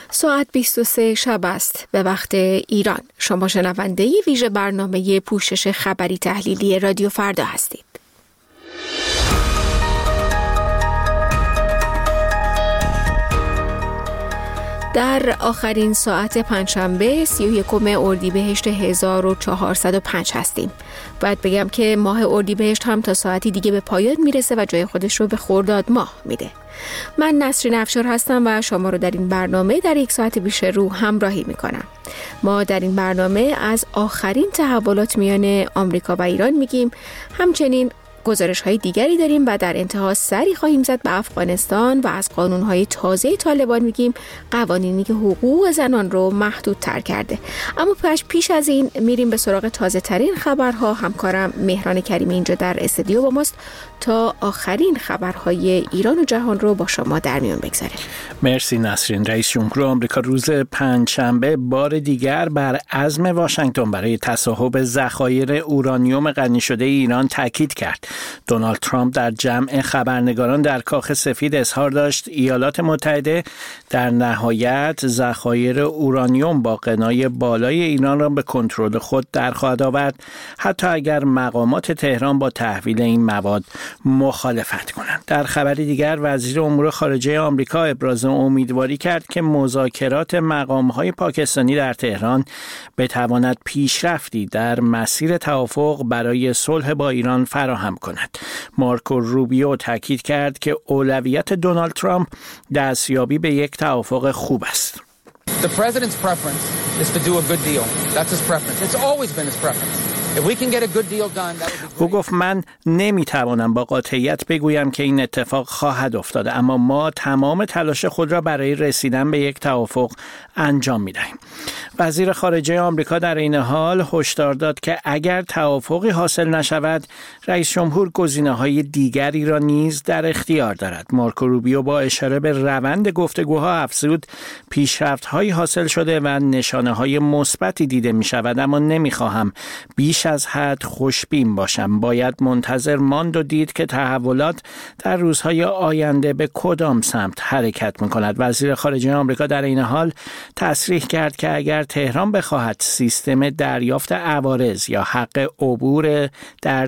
ساعت 23 شب است به وقت ایران. شما شنونده ویژه برنامه پوشش خبری تحلیلی رادیو فردا هستید. در آخرین ساعت پنجشنبه 31 اردیبهشت 1405 هستیم. باید بگم که ماه اردیبهشت هم تا ساعتی دیگه به پایان میرسه و جای خودش رو به خرداد ماه میده. من نسرین افشار هستم و شما رو در این برنامه در یک ساعت پیش رو همراهی میکنم. ما در این برنامه از آخرین تحولات میان آمریکا و ایران میگیم، همچنین گزارش های دیگری داریم و در انتها سری خواهیم زد به افغانستان و از قانون های تازه طالبان میگیم، قوانینی که حقوق زنان رو محدود تر کرده. اما پیش از این میریم به سراغ تازه ترین خبرها. همکارم مهران کریمی اینجا در استودیو با ماست تا آخرین خبرهای ایران و جهان رو با شما در میون بگذاره. مرسی نسرین. رئیس جمهور آمریکا روز پنجشنبه بار دیگر بر عزم واشنگتن برای تصاحب ذخایر اورانیوم غنی شده ایران تاکید کرد. دونالد ترامپ در جمع خبرنگاران در کاخ سفید اظهار داشت ایالات متحده در نهایت ذخایر اورانیوم با غنای بالای ایران را به کنترل خود در خواهد آورد، حتی اگر مقامات تهران با تحویل این مواد مخالفت کنند. در خبری دیگر وزیر امور خارجه آمریکا ابراز امیدواری کرد که مذاکرات مقام‌های پاکستانی در تهران بتواند پیشرفتی در مسیر توافق برای صلح با ایران فراهم کند. مارکو روبیو تاکید کرد که اولویت دونالد ترامپ دستیابی به یک توافق خوب است. The president's preference is to do a good deal. That's his preference. It's always been his preference. If we can get a good deal done, that would be great. او گفت من نمیتوانم با قاطعیت بگویم که این اتفاق خواهد افتاد، اما ما تمام تلاش خود را برای رسیدن به یک توافق انجام میدهیم. وزیر خارجه آمریکا در این حال هشدار داد که اگر توافقی حاصل نشود، رئیس جمهور گزینه‌های دیگری را نیز در اختیار دارد. مارکو روبیو با اشاره به روند گفتگوها افزود پیشرفت‌هایی حاصل شده و نشانه‌های مثبتی دیده می‌شود، اما نمی‌خواهم بیش از حد خوشبین باشم. باید منتظر ماند و دید که تحولات در روزهای آینده به کدام سمت حرکت می‌کند. وزیر خارجه آمریکا در این حال تصریح کرد که اگر تهران بخواهد سیستم دریافت عوارض یا حق عبور در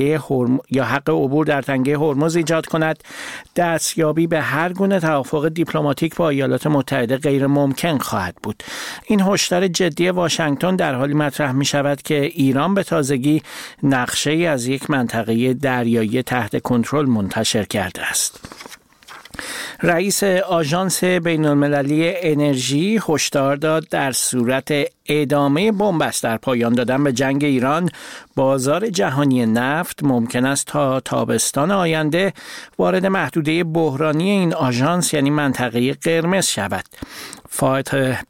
تنگه هرمز ایجاد کند، دستیابی به هر گونه توافق دیپلماتیک با ایالات متحده غیر ممکن خواهد بود. این هشدار جدی واشنگتن در حالی مطرح می شود که ایران به تازگی نقشه‌ای از یک منطقه دریایی تحت کنترل منتشر کرده است. رئیس آژانس بین‌المللی انرژی هشدار داد در صورت ادامه بنبست در پایان دادن به جنگ ایران، بازار جهانی نفت ممکن است تا تابستان آینده وارد محدوده بحرانی این آژانس یعنی منطقه قرمز شود. فاتح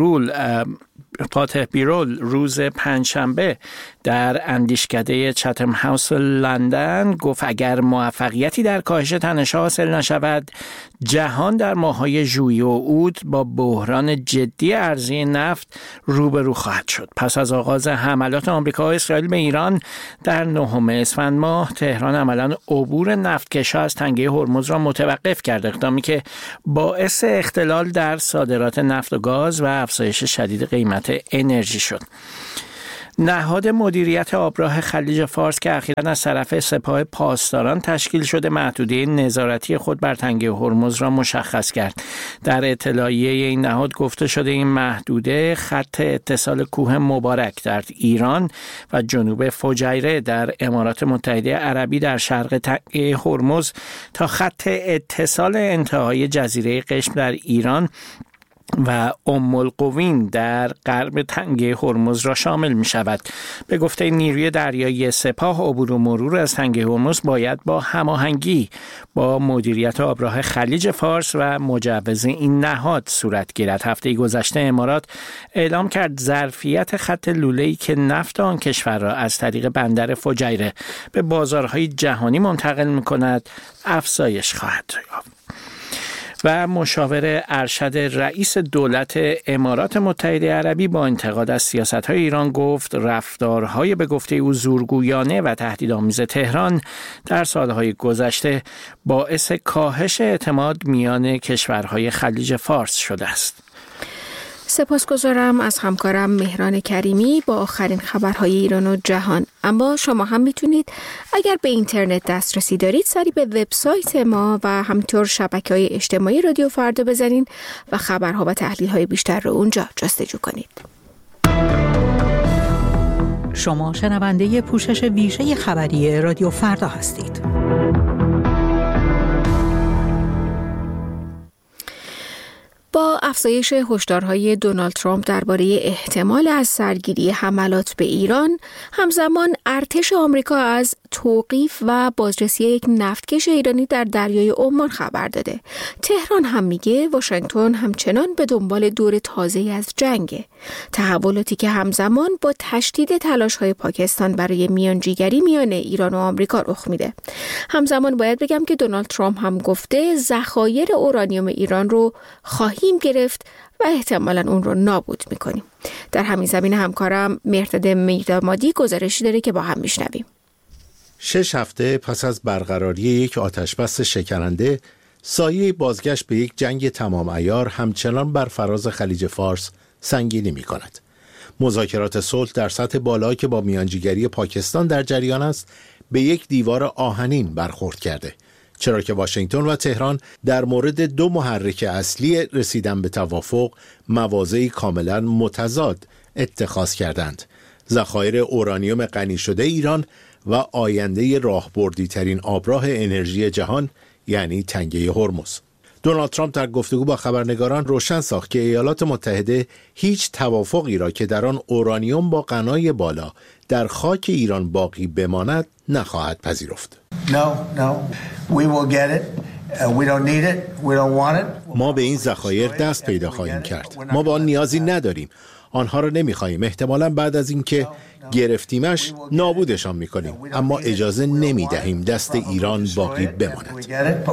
بیرول روز پنجشنبه در اندیشکده چتم هاوس لندن گفت اگر موفقیتی در کاهش تنش‌ها حاصل نشود، جهان در ماه‌های ژوئیه و اوت با بحران جدی ارزی نفت روبرو خواهد شد. پس از آغاز حملات آمریکا و اسرائیل به ایران در 9 اسفند ماه، تهران عملاً عبور نفتکش‌ها از تنگه هرمز را متوقف کرد، اقدامی که باعث اختلال در صادرات نفت و گاز و افزایش شدید قیمت انرژی شد. نهاد مدیریت آبراه خلیج فارس که اخیراً از طرف سپاه پاسداران تشکیل شده، محدوده نظارتی خود بر تنگه هرمز را مشخص کرد. در اطلاعیه این نهاد گفته شده این محدوده خط اتصال کوه مبارک در ایران و جنوب فجیره در امارات متحده عربی در شرق تنگه هرمز تا خط اتصال انتهای جزیره قشم در ایران و القوین در غرب تنگه هرمز را شامل می شود. به گفته نیروی دریایی سپاه، عبور و مرور از تنگه هرمز باید با هماهنگی با مدیریت آبراه خلیج فارس و مجوز این نهاد صورت گیرد. هفته گذشته امارات اعلام کرد ظرفیت خط لوله‌ای که نفت آن کشور را از طریق بندر فجیره به بازارهای جهانی منتقل می کند افزایش خواهد یافت. و مشاور ارشد رئیس دولت امارات متحده عربی با انتقاد از سیاست‌های ایران گفت رفتارهای به گفته او زورگویانه و تهدیدآمیز تهران در سالهای گذشته باعث کاهش اعتماد میان کشورهای خلیج فارس شده است. سپاسگزارم از همکارم مهران کریمی با آخرین خبرهای ایران و جهان. اما شما هم میتونید اگر به اینترنت دسترسی دارید سری به وبسایت ما و همینطور شبکه‌های اجتماعی رادیو فردا بزنین و خبرها و تحلیل‌های بیشتر رو اونجا جستجو کنید. شما شنونده پوشش ویژه خبری رادیو فردا هستید. با افزایش هشدارهای دونالد ترامپ درباره احتمال از سرگیری حملات به ایران، همزمان ارتش آمریکا از توقیف و بازرسی یک نفتکش ایرانی در دریای عمان خبر داده. تهران هم میگه واشنگتن همچنان به دنبال دور تازه‌ای از جنگه. تحولاتی که همزمان با تشدید تلاش‌های پاکستان برای میانجیگری میان ایران و آمریکا رخ میده. همزمان باید بگم که دونالد ترامپ هم گفته ذخایر اورانیوم ایران رو خواهیم گرفت و احتمالاً اون رو نابود میکنیم. در همین زمینه همکارم مهرداد میردامادی گزارشی داره که با هم میشنویم. 6 هفته پس از برقراری یک آتشبس شکننده، سایه بازگشت به یک جنگ تمام عیار همچنان بر فراز خلیج فارس سنگینی می کند. مذاکرات صلح در سطح بالا که با میانجیگری پاکستان در جریان است، به یک دیوار آهنین برخورد کرده، چرا که واشنگتن و تهران در مورد دو محرک اصلی رسیدن به توافق مواضعی کاملا متضاد اتخاذ کردند: ذخایر اورانیوم غنی شده ایران و آینده راهبردی ترین آبراه انرژی جهان، یعنی تنگه هرمز. دونالد ترامپ در گفتگو با خبرنگاران روشن ساخت که ایالات متحده هیچ توافقی را که در آن اورانیوم با غنای بالا در خاک ایران باقی بماند نخواهد پذیرفت. ما به این ذخایر دست پیدا خواهیم کرد. ما به آن نیازی نداریم. آنها را نمی‌خواهیم. احتمالاً بعد از اینکه گرفتیمش نابودشان می‌کنیم، اما اجازه نمی‌دهیم دست ایران باقی بماند.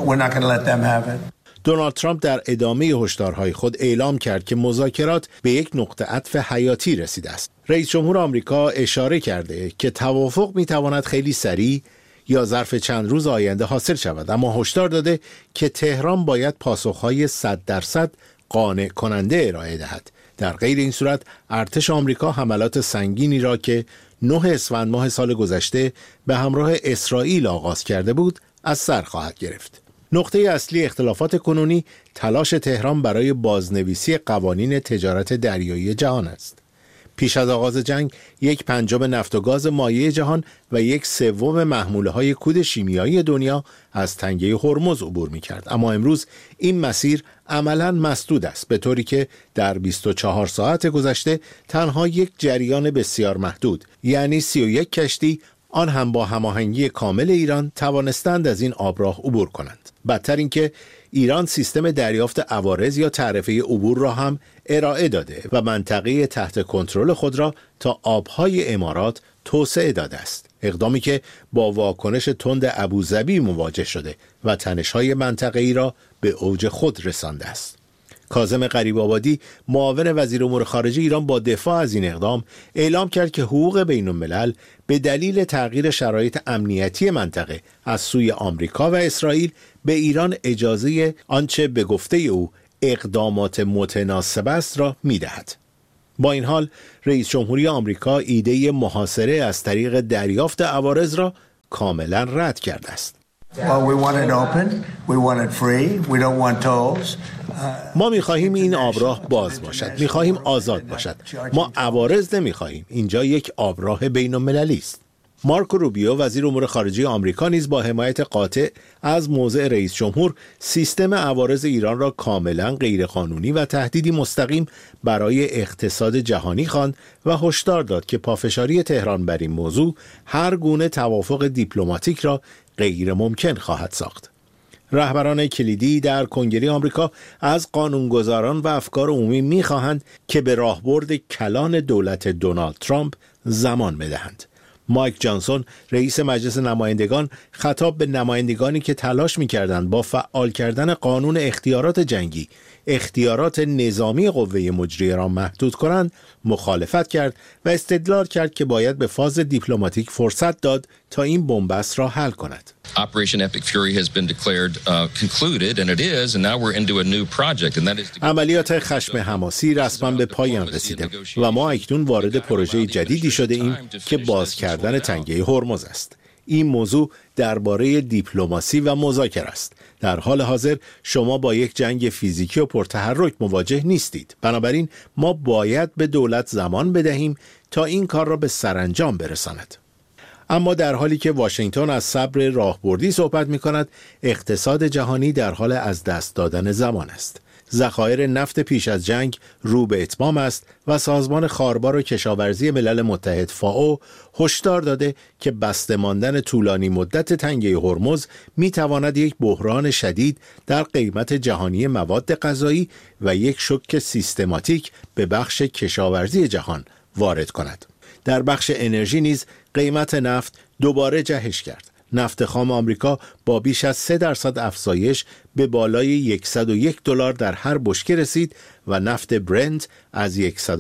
دونالد ترامپ در ادامه هشدارهای خود اعلام کرد که مذاکرات به یک نقطه عطف حیاتی رسیده است. رئیس جمهور آمریکا اشاره کرده که توافق می‌تواند خیلی سریع یا ظرف چند روز آینده حاصل شود، اما هشدار داده که تهران باید پاسخهای 100% قانع کننده ارائه دهد. در غیر این صورت ارتش آمریکا حملات سنگینی را که 9 اسفند ماه سال گذشته به همراه اسرائیل آغاز کرده بود از سر خواهد گرفت. نقطه اصلی اختلافات کنونی تلاش تهران برای بازنویسی قوانین تجارت دریایی جهان است. پیش از آغاز جنگ 1/5 نفت و گاز مایع جهان و 1/3 محموله‌های کود شیمیایی دنیا از تنگه هرمز عبور می‌کرد، اما امروز این مسیر عملاً مسدود است، به طوری که در 24 ساعت گذشته تنها یک جریان بسیار محدود، یعنی 31 کشتی، آن هم با هماهنگی کامل ایران، توانستند از این آبراه عبور کنند. بدتر این که ایران سیستم دریافت عوارض یا تعرفه عبور را هم ارائه داده و منطقه تحت کنترل خود را تا آبهای امارات توسعه داده است. اقدامی که با واکنش تند ابوظبی مواجه شده و تنش‌های منطقه‌ای را به اوج خود رسانده است. کاظم غریب‌آبادی، معاون وزیر امور خارجه ایران، با دفاع از این اقدام اعلام کرد که حقوق بین‌الملل به دلیل تغییر شرایط امنیتی منطقه از سوی آمریکا و اسرائیل به ایران اجازه آنچه به گفته او اقدامات متناسب است را می‌دهد. با این حال رئیس جمهوری آمریکا ایده محاصره از طریق دریافت عوارض را کاملا رد کرده است. ما می‌خواهیم این آبراه باز باشد، می‌خواهیم آزاد باشد. ما عوارض نمی‌خواهیم. اینجا یک آبراه بین‌المللی است. مارکو روبیو، وزیر امور خارجه آمریکا، نیز با حمایت قاطع از موضع رئیس جمهور سیستم عوارض ایران را کاملا غیرقانونی و تهدیدی مستقیم برای اقتصاد جهانی خواند و هشدار داد که پافشاری تهران بر این موضوع هر گونه توافق دیپلماتیک را غیر ممکن خواهد ساخت. رهبران کلیدی در کنگره آمریکا از قانونگذاران و افکار عمومی می‌خواهند که به راهبرد کلان دولت دونالد ترامپ زمان بدهند. مایک جانسون، رئیس مجلس نمایندگان، خطاب به نمایندگانی که تلاش می‌کردند با فعال کردن قانون اختیارات جنگی اختیارات نظامی قوه مجریه را محدود کنند، مخالفت کرد و استدلال کرد که باید به فاز دیپلماتیک فرصت داد تا این بنبست را حل کند. Operation Epic Fury has been declared concluded and it is and now we're into a new project and that is عملیات خشم حماسی رسما به پایان رسیده و ما اکنون وارد پروژه جدیدی شده ایم که باز کردن تنگه هرمز است. این موضوع درباره دیپلماسی و مذاکره است. در حال حاضر شما با یک جنگ فیزیکی و پرتحرک مواجه نیستید. بنابراین ما باید به دولت زمان بدهیم تا این کار را به سرانجام برساند. اما در حالی که واشنگتن از صبر راهبردی صحبت می‌کند، اقتصاد جهانی در حال از دست دادن زمان است. ذخایر نفت پیش از جنگ رو به اتمام است و سازمان خاربار و کشاورزی ملل متحد فائو هشدار داده که بسته ماندن طولانی مدت تنگه هرمز می‌تواند یک بحران شدید در قیمت جهانی مواد غذایی و یک شوک سیستماتیک به بخش کشاورزی جهان وارد کند. در بخش انرژی نیز قیمت نفت دوباره جهش کرد. نفت خام آمریکا با بیش از 3% افزایش به بالای $101 در هر بشکه رسید و نفت برنت از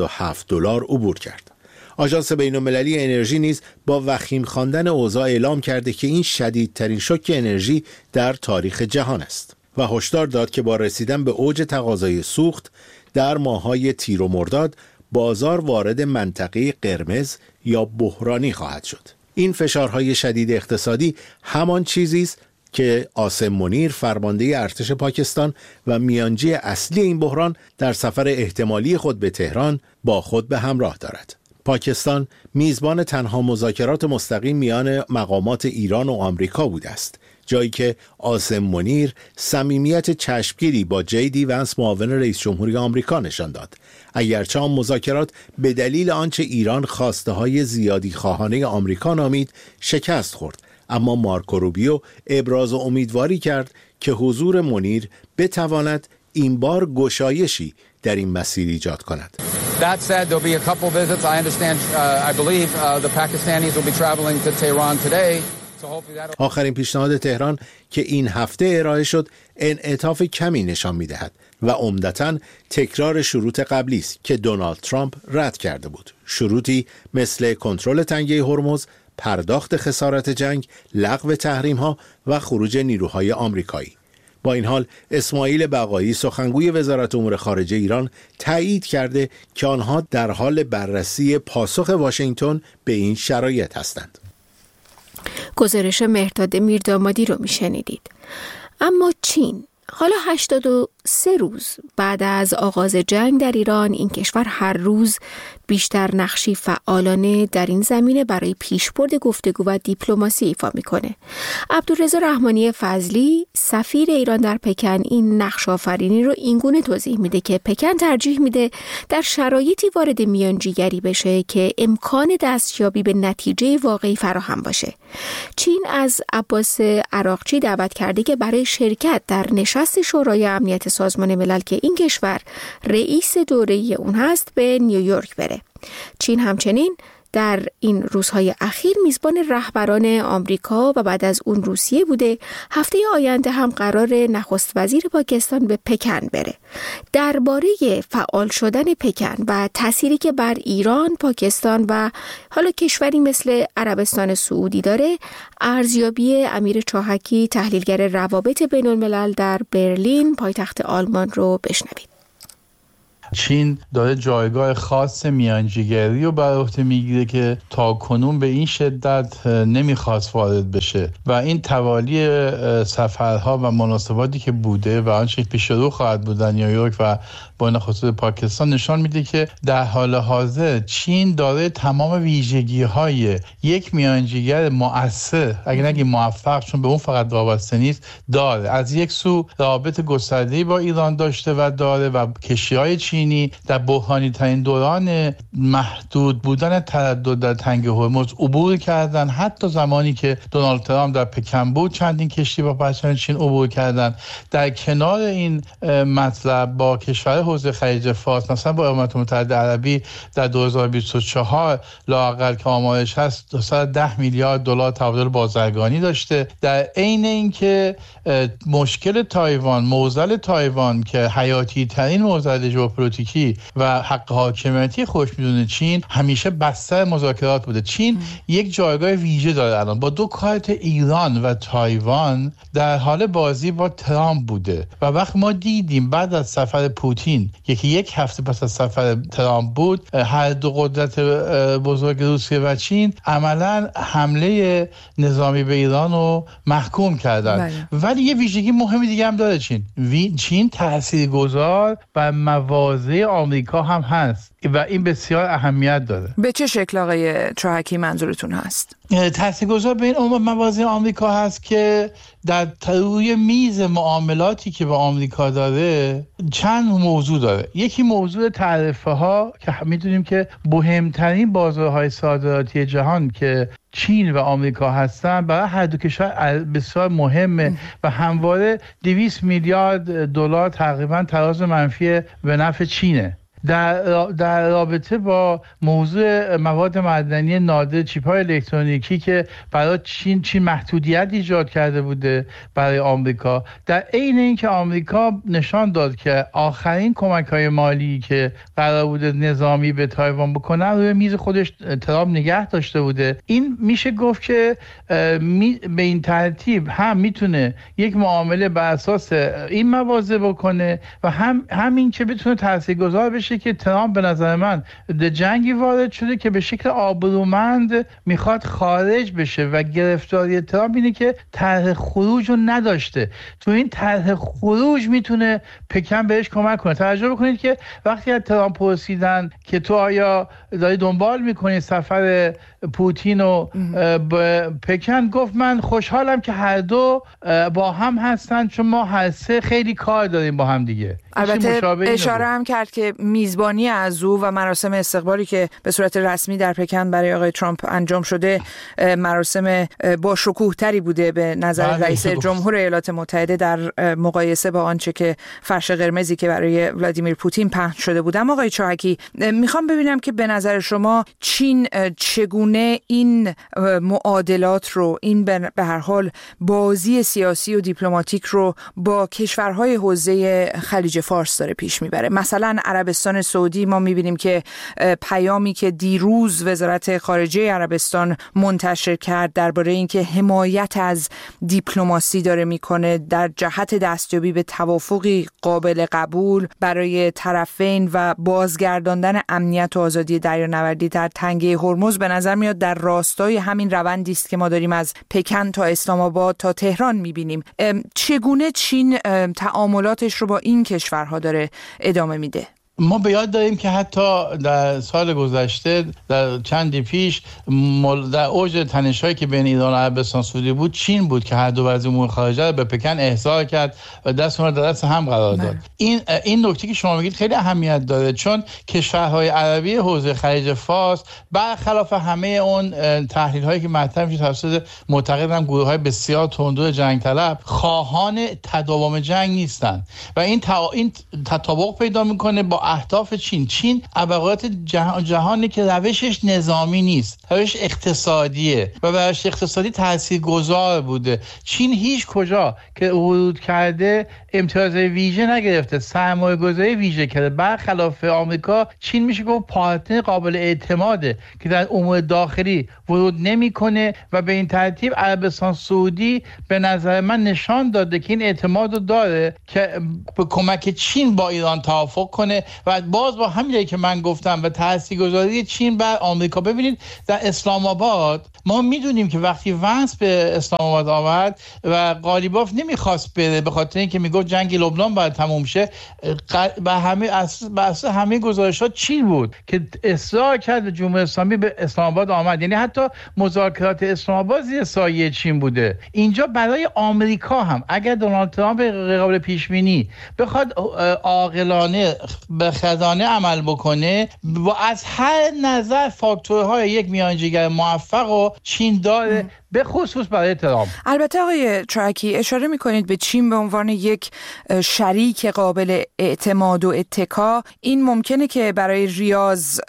$107 عبور کرد. آژانس بین‌المللی انرژی نیز با وخیم خواندن اوضاع اعلام کرده که این شدیدترین شوک انرژی در تاریخ جهان است و هشدار داد که با رسیدن به اوج تقاضای سوخت در ماه‌های تیر و مرداد بازار وارد منطقه قرمز یا بحرانی خواهد شد. این فشارهای شدید اقتصادی همان چیزی است که عاصم منیر فرمانده ارتش پاکستان و میانجی اصلی این بحران در سفر احتمالی خود به تهران با خود به همراه دارد. پاکستان میزبان تنها مذاکرات مستقیم میان مقامات ایران و آمریکا بوده است، جایی که عاصم منیر صمیمیت چشمگیری با جی ونس معاون رئیس جمهوری آمریکا نشان داد. اگرچه آن مذاکرات به دلیل آنچه ایران خواسته های زیادی خواهانه آمریکا نامید شکست خورد، اما مارکو روبیو ابراز امیدواری کرد که حضور منیر بتواند این بار گشایشی در این مسیر ایجاد کند. That said, there'll be a couple visits. I understand, I believe the Pakistanis will be traveling to Tehran today. آخرین پیشنهاد تهران که این هفته ارائه شد انعطاف کمی نشان می‌دهد و عمدتاً تکرار شروط قبلی است که دونالد ترامپ رد کرده بود. شروطی مثل کنترل تنگه هرمز، پرداخت خسارت جنگ، لغو تحریم‌ها و خروج نیروهای آمریکایی. با این حال اسماعیل بقایی سخنگوی وزارت امور خارجه ایران تایید کرده که آنها در حال بررسی پاسخ واشنگتن به این شرایط هستند. گزارش مهرداد میردامادی رو میشنیدید. اما چین حالا 83 روز بعد از آغاز جنگ در ایران، این کشور هر روز بیشتر نقشی فعالانه در این زمینه برای پیشبرد گفتگو و دیپلماسی ایفا میکنه. عبدالرضا رحمانی فضلی سفیر ایران در پکن این نقش آفرینی رو اینگونه توضیح میده که پکن ترجیح میده در شرایطی وارد میانجیگری بشه که امکان دستیابی به نتیجه واقعی فراهم باشه. چین از عباس عراقچی دعوت کرده که برای شرکت در نشست شورای امنیت سازمان ملل که این کشور رئیس دوره‌ای اون هست به نیویورک بره. چین همچنین در این روزهای اخیر میزبان رهبران آمریکا و بعد از اون روسیه بوده. هفته آینده هم قرار نخست وزیر پاکستان به پکن بره. درباره فعال شدن پکن و تأثیری که بر ایران، پاکستان و حالا کشوری مثل عربستان سعودی داره، ارزیابی امیر چاهکی تحلیلگر روابط بین الملل در برلین پایتخت آلمان رو بشنوید. چین داره جایگاه خاص میانجیگری رو بر عهده میگیره که تا کنون به این شدت نمیخواست وارد بشه و این توالی سفرها و مناسباتی که بوده و آنچه پیش رو خواهد بود در نیویورک و با نخست پاکستان نشان میده که در حال حاضر چین داره تمام ویژگی‌های یک میانجیگر مؤثر، اگه نگیم موفق چون به اون فقط وابسته نیست، داره. از یک سو رابط گسترده‌ای با ایران داشته و داره و کشی‌های چینی در بحرانی ترین دوران محدود بودن تردد در تنگه هرمز عبور کردن. حتی زمانی که دونالد ترامپ در پکن بود چندین کشتی با پرچم چین عبور کردن. در کنار این مطلب با کشور حوزه خلیج فارس، مثلا با امارات متحده عربی در 2024 لااقل که آمارش هست 210 میلیارد دلار تبادل بازرگانی داشته. در عین اینکه مشکل تایوان، معضل تایوان که حیاتی ترین معضل ژئوپلیتیک ژئوپلیتیکی و حق حاکمیتی خودش میدونه چین همیشه بستر مذاکرات بوده. چین یک جایگاه ویژه داره الان با دو کارت ایران و تایوان در حال بازی با ترامپ بوده و وقتی ما دیدیم بعد از سفر پوتین یکی یک هفته پس از سفر ترامپ بود، هر دو قدرت بزرگ روسیه و چین عملاً حمله نظامی به ایران رو محکوم کردن. ولی یه ویژگی مهمی دیگه هم داره چین تاثیرگذار و مواضع آمریکا هم هست و این بسیار اهمیت داره. به چه شکل آقای چاهکی منظورتون هست؟ تاثیرگذار به این مواضع آمریکا هست که در روی میز معاملاتی که با آمریکا داره چند موضوع داره. یکی موضوع تعرفه ها که میدونیم که مهمترین بازارهای صادراتی جهان که چین و آمریکا هستن برای هر دو کشور بسیار مهمه و همواره 200 میلیارد دلار تقریبا تراز منفی به نفع چینه. در رابطه با موضوع مواد معدنی نادر، چیپ‌های الکترونیکی که برای چین محدودیت ایجاد کرده بوده برای آمریکا، در عین اینکه آمریکا نشان داد که آخرین کمک‌های مالی که قرار بوده نظامی به تایوان بکنه روی میز خودش ترامپ نگه داشته بوده. این میشه گفت که به این ترتیب هم میتونه یک معامله بر اساس این مواضع بکنه و همین که بتونه تاثیرگذار بشه که ترامپ به نظر من به جنگی وارد شده که به شکل آبرومند میخواد خارج بشه و گرفتاری ترامپ اینه که طرح خروج رو نداشته. تو این طرح خروج میتونه پکن بهش کمک کنه. توجه بکنید که وقتی از ترامپ پرسیدن که تو آیا داری دنبال میکنی سفر پوتین و پکن، گفت من خوشحالم که هر دو با هم هستن چون ما هر سه خیلی کار داریم با هم دیگه. البته اشاره هم کرد که میزبانی از او و مراسم استقبالی که به صورت رسمی در پکن برای آقای ترامپ انجام شده مراسم با شکوه تری بوده به نظر رئیس جمهور ایالات متحده در مقایسه با آنچه که فرش قرمزی که برای ولادیمیر پوتین پهن شده بود. اما آقای چاهکی، میخوام ببینم که به نظر شما چین چگونه این معادلات رو، این به هر حال بازی سیاسی و دیپلماتیک رو با کشورهای حوزه خلیج فارس داره پیش میبره. مثلا عربستان سعودی ما میبینیم که پیامی که دیروز وزارت خارجه عربستان منتشر کرد درباره اینکه حمایت از دیپلماسی داره میکنه در جهت دستیابی به توافقی قابل قبول برای طرفین و بازگرداندن امنیت و آزادی دریانوردی در تنگه هرمز، به نظر میاد در راستای همین روندی است که ما داریم از پکن تا اسلام آباد تا تهران میبینیم. چگونه چین تعاملاتش رو با این کشورها داره ادامه میده؟ ما به یاد داریم که حتی در سال گذشته در چندی پیش در اوج تنش‌هایی که بین ایران و عربستان سعودی بود، چین بود که هر دو وزیر امور خارجه رو به پکن احضار کرد و دست اونها در دست هم قرار داد. این نکته که شما میگید خیلی اهمیت داره، چون کشورهای عربی حوزه خلیج فارس برخلاف همه اون تحلیل‌هایی که مطرح میشه توسط معتقدم گروه‌های بسیار تندرو جنگ طلب، خواهان تداوم جنگ نیستن و این تطابق پیدا میکنه با اهداف چین ابعاد جهانی که روشش نظامی نیست، روش اقتصادیه و روش اقتصادی تاثیرگذار بوده. چین هیچ کجا که ورود کرده امتیاز ویژه نگرفته، سرمایه‌گذاری ویژه کرده. برخلاف آمریکا، چین میشه گفت پارتنر قابل اعتماده که در امور داخلی ورود نمیکنه و به این ترتیب عربستان سعودی به نظر من نشان داده که این اعتماد رو داره که به کمک چین با ایران توافق کنه و باز با همینی که من گفتم و تاثیرگذاری چین بر آمریکا. ببینید در اسلام آباد ما میدونیم که وقتی ونس به اسلام آباد آمد و قالیباف نمیخواست بره به خاطر اینکه میگفت جنگ لبنان باید تموم شه، همه گزارشات چین بود که اصرار کرد جمهوری اسلامی به اسلام آباد آمد. یعنی حتی مذاکرات اسلام آباد زیر سایه چین بوده. اینجا برای آمریکا هم اگر دونالد ترامپ قابل پیش بینی بخواد عاقلانه به خزانه عمل بکنه و از هر نظر فاکتورهای یک میانجیگر موفق و چین داره به خصوص برای ترامپ. البته آقای ترکی اشاره میکنید به چین به عنوان یک شریک قابل اعتماد و اتکا. این ممکنه که برای ریاض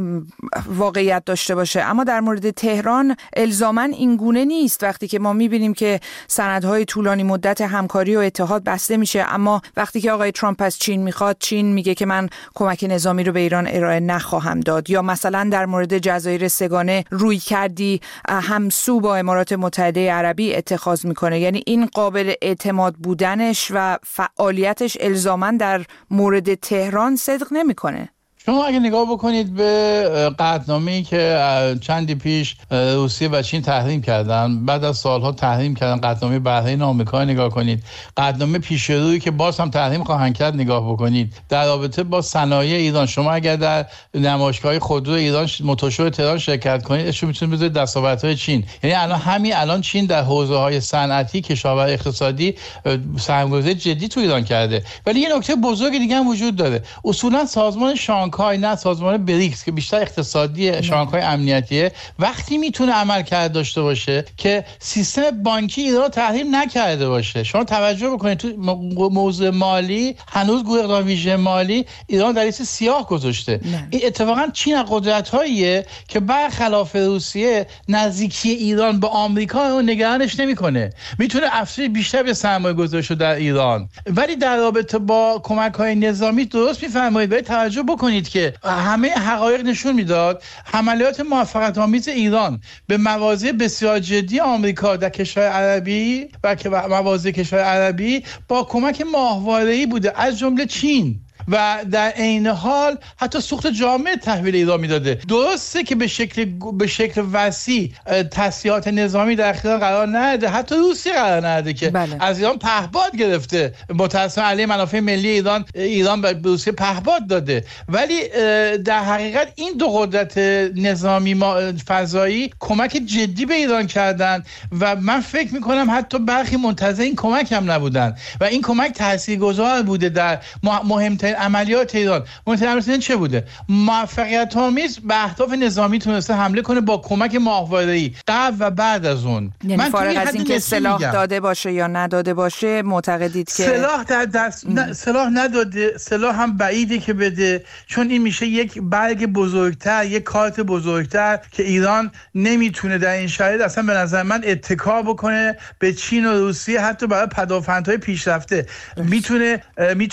واقعیت داشته باشه، اما در مورد تهران الزاماً این گونه نیست. وقتی که ما میبینیم که سندهای طولانی مدت همکاری و اتحاد بسته میشه، اما وقتی که آقای ترامپ از چین میخواد، چین میگه که من کمک نظامی رو به ایران ارائه نخواهم داد. یا مثلا در مورد جزایر سگانه روی کردی همسو با امارات متحده عربی اتخاذ میکنه. یعنی این قابل اعتماد بودنش و فعالیتش الزاماً در مورد تهران صدق نمیکنه. شما اگه نگاه بکنید به قطعنامه‌ای که چندی پیش روسیه و چین تحریم کردن، بعد از سالها تحریم کردن، قطعنامه بحرین آمریکا نگاه کنید، قطعنامه پیش روی که باز هم تحریم خواهند کرد نگاه بکنید در رابطه با صنایع ایران. شما اگر در نمایشگاه خودرو ایران موتورشو تهران شرکت کنید، اشو میتونید بذارید دستاوردهای چین. یعنی الان چین در حوزه‌های صنعتی، کشاورزی، اقتصادی سرمایه‌گذاری جدی تو ایران کرده. ولی یه نکته بزرگ دیگه هم وجود داره. اصولا سازمان شانگهای، نه سازمان بریکس که بیشتر اقتصادی، شانگهای امنیتیه، وقتی میتونه عملکرد داشته باشه که سیستم بانکی ایران تحریم نکرده باشه. شما توجه بکنید تو موضوع مالی هنوز گروه اقدام ویژه مالی ایران در لیست سیاه گذاشته. این اتفاقا چین از قدرت‌هاییه که برخلاف روسیه نزدیکی ایران به آمریکا رو نگرانش نمیکنه، میتونه افزایش بیشتر به سرمایه گذاری شده در ایران. ولی در رابطه با کمک‌های نظامی درست میفرمایید، ولی توجه بکنید که همه حقایق نشون میداد حملات موفقیت آمیز ایران به مواضع بسیار جدی آمریکا در کشور عربی و مواضع کشور عربی با کمک ماهواره‌ای بوده، از جمله چین، و در عین حال حتی سوخت جامعه تحویل ایران میداده. درسته که به شکل وسیع تسلیحات نظامی در اختیار قرار نده، حتی روسیه قرار نده که از ایران پهپاد گرفته، متأسفانه علیه منافع ملی ایران به روسیه پهپاد داده. ولی در حقیقت این دو قدرت نظامی فضایی کمک جدی به ایران کردن و من فکر میکنم حتی برخی منتظر این کمک هم نبودن و این کمک تاثیرگذار بوده در مهمترین عملیات ایران. مهمترین چه بوده؟ موفقیت آمیز به اهداف نظامی تونسته حمله کنه با کمک ماهواره‌ای قبل و بعد از اون. یعنی فارغ از این که سلاح داده باشه یا نداده باشه، معتقدید که سلاح در دست سلاح نداده، سلاح هم بعیده که بده، چون این میشه یک برگ بزرگتر، یک کارت بزرگتر که ایران نمیتونه در این شرایط اصلا به نظر من اتکا بکنه به چین و روسیه، حتی برای پدافندهای پیشرفته میتونه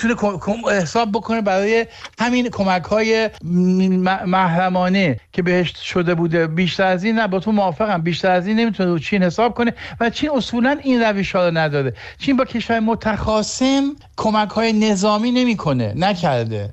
حساب بکنه برای همین کمک‌های محرمانه که بهش شده بوده. بیشتر از این نه، با تو موافقم، بیشتر از این نمیتونه رو چین حساب کنه و چین اصولا این روش‌ها رو نداره. چین با کشور متخاصم کمک‌های نظامی نکرده.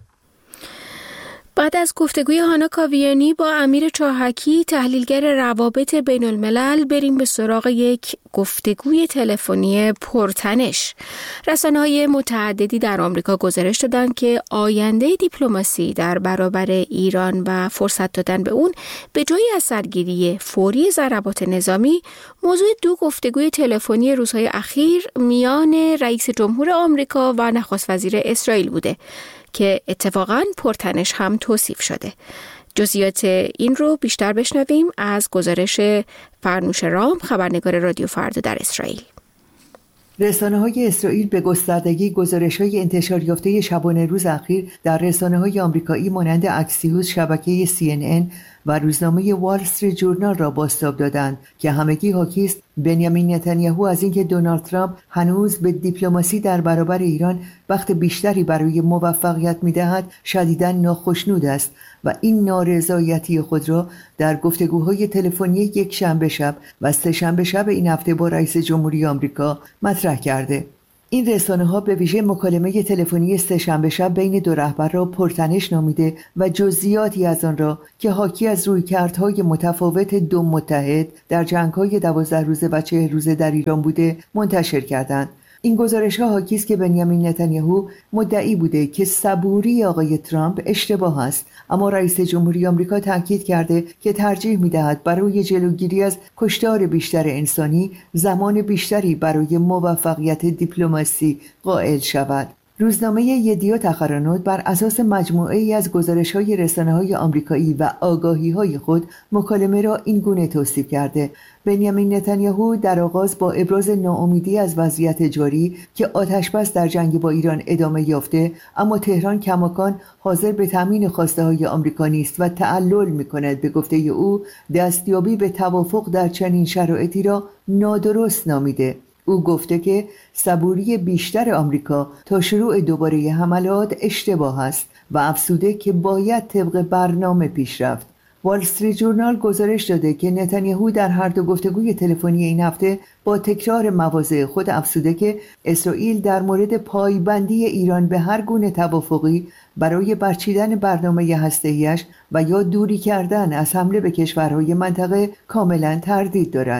بعد از گفتگوی هانا کاویانی با امیر چاهکی، تحلیلگر روابط بین الملل، بریم به سراغ یک گفتگوی تلفنی پرتنش. رسانه‌های متعددی در آمریکا گزارش دادند که آینده دیپلماسی در برابر ایران و فرصت دادن به اون به جای از سرگیری فوری ضربات نظامی، موضوع دو گفتگوی تلفنی روزهای اخیر میان رئیس جمهور آمریکا و نخست وزیر اسرائیل بوده که اتفاقاً پرتنش هم توصیف شده. جزئیات این رو بیشتر بشنویم از گزارش فرنوش رام، خبرنگار رادیو فردا در اسرائیل. رسانه‌های اسرائیل به گستردگی گزارش‌های انتشار یافته شبانه روز اخیر در رسانه‌های آمریکایی مانند اکسیوس، شبکه CNN و روزنامه وال استریت جورنال را بازتاب دادند که همگی حاکی است بنیامین نتانیاهو از اینکه دونالد ترامپ هنوز به دیپلماسی در برابر ایران وقت بیشتری برای موفقیت می‌دهد شدیداً ناخشنود است و این نارضایتی خود را در گفتگوهای تلفنی یک شنبه شب و سه شنبه شب این هفته با رئیس جمهوری آمریکا مطرح کرده. این رسانه‌ها به ویژه مکالمه تلفنی سه‌شنبه شب بین دو رهبر را پرتنش نامیده و جزئیاتی از آن را که حاکی از رویکردهای متفاوت دو متحد در جنگ‌های 12 روزه و 40 روزه در ایران بوده منتشر کردند. این گزارش‌ها حاکی است که بنیامین نتانیاهو مدعی بوده که صبوری آقای ترامپ اشتباه است، اما رئیس جمهوری آمریکا تاکید کرده که ترجیح می‌دهد برای جلوگیری از کشتار بیشتر انسانی زمان بیشتری برای موفقیت دیپلماسی قائل شود. روزنامه یدیوت اخرانوت بر اساس مجموعه‌ای از گزارش‌های رسانه‌های آمریکایی و آگاهی‌های خود مکالمه را این گونه توصیف کرده: بنیامین نتانیاهو در آغاز با ابراز ناامیدی از وضعیت جاری که آتش‌بس در جنگ با ایران ادامه یافته، اما تهران کماکان حاضر به تامین خواسته‌های آمریکا نیست و تعلل می‌کند، به گفته او دستیابی به توافق در چنین شرایطی را نادرست نامیده. او گفته که صبوری بیشتر آمریکا تا شروع دوباره حملات اشتباه است و افزوده که باید طبق برنامه پیش رفت. وال استریت جورنال گزارش داده که نتانیاهو در هر دو گفتگوی تلفنی این هفته با تکرار مواضع خود افزوده که اسرائیل در مورد پایبندی ایران به هر گونه توافقی برای برچیدن برنامه هسته‌ایش و یا دوری کردن از حمله به کشورهای منطقه کاملا تردید دارد.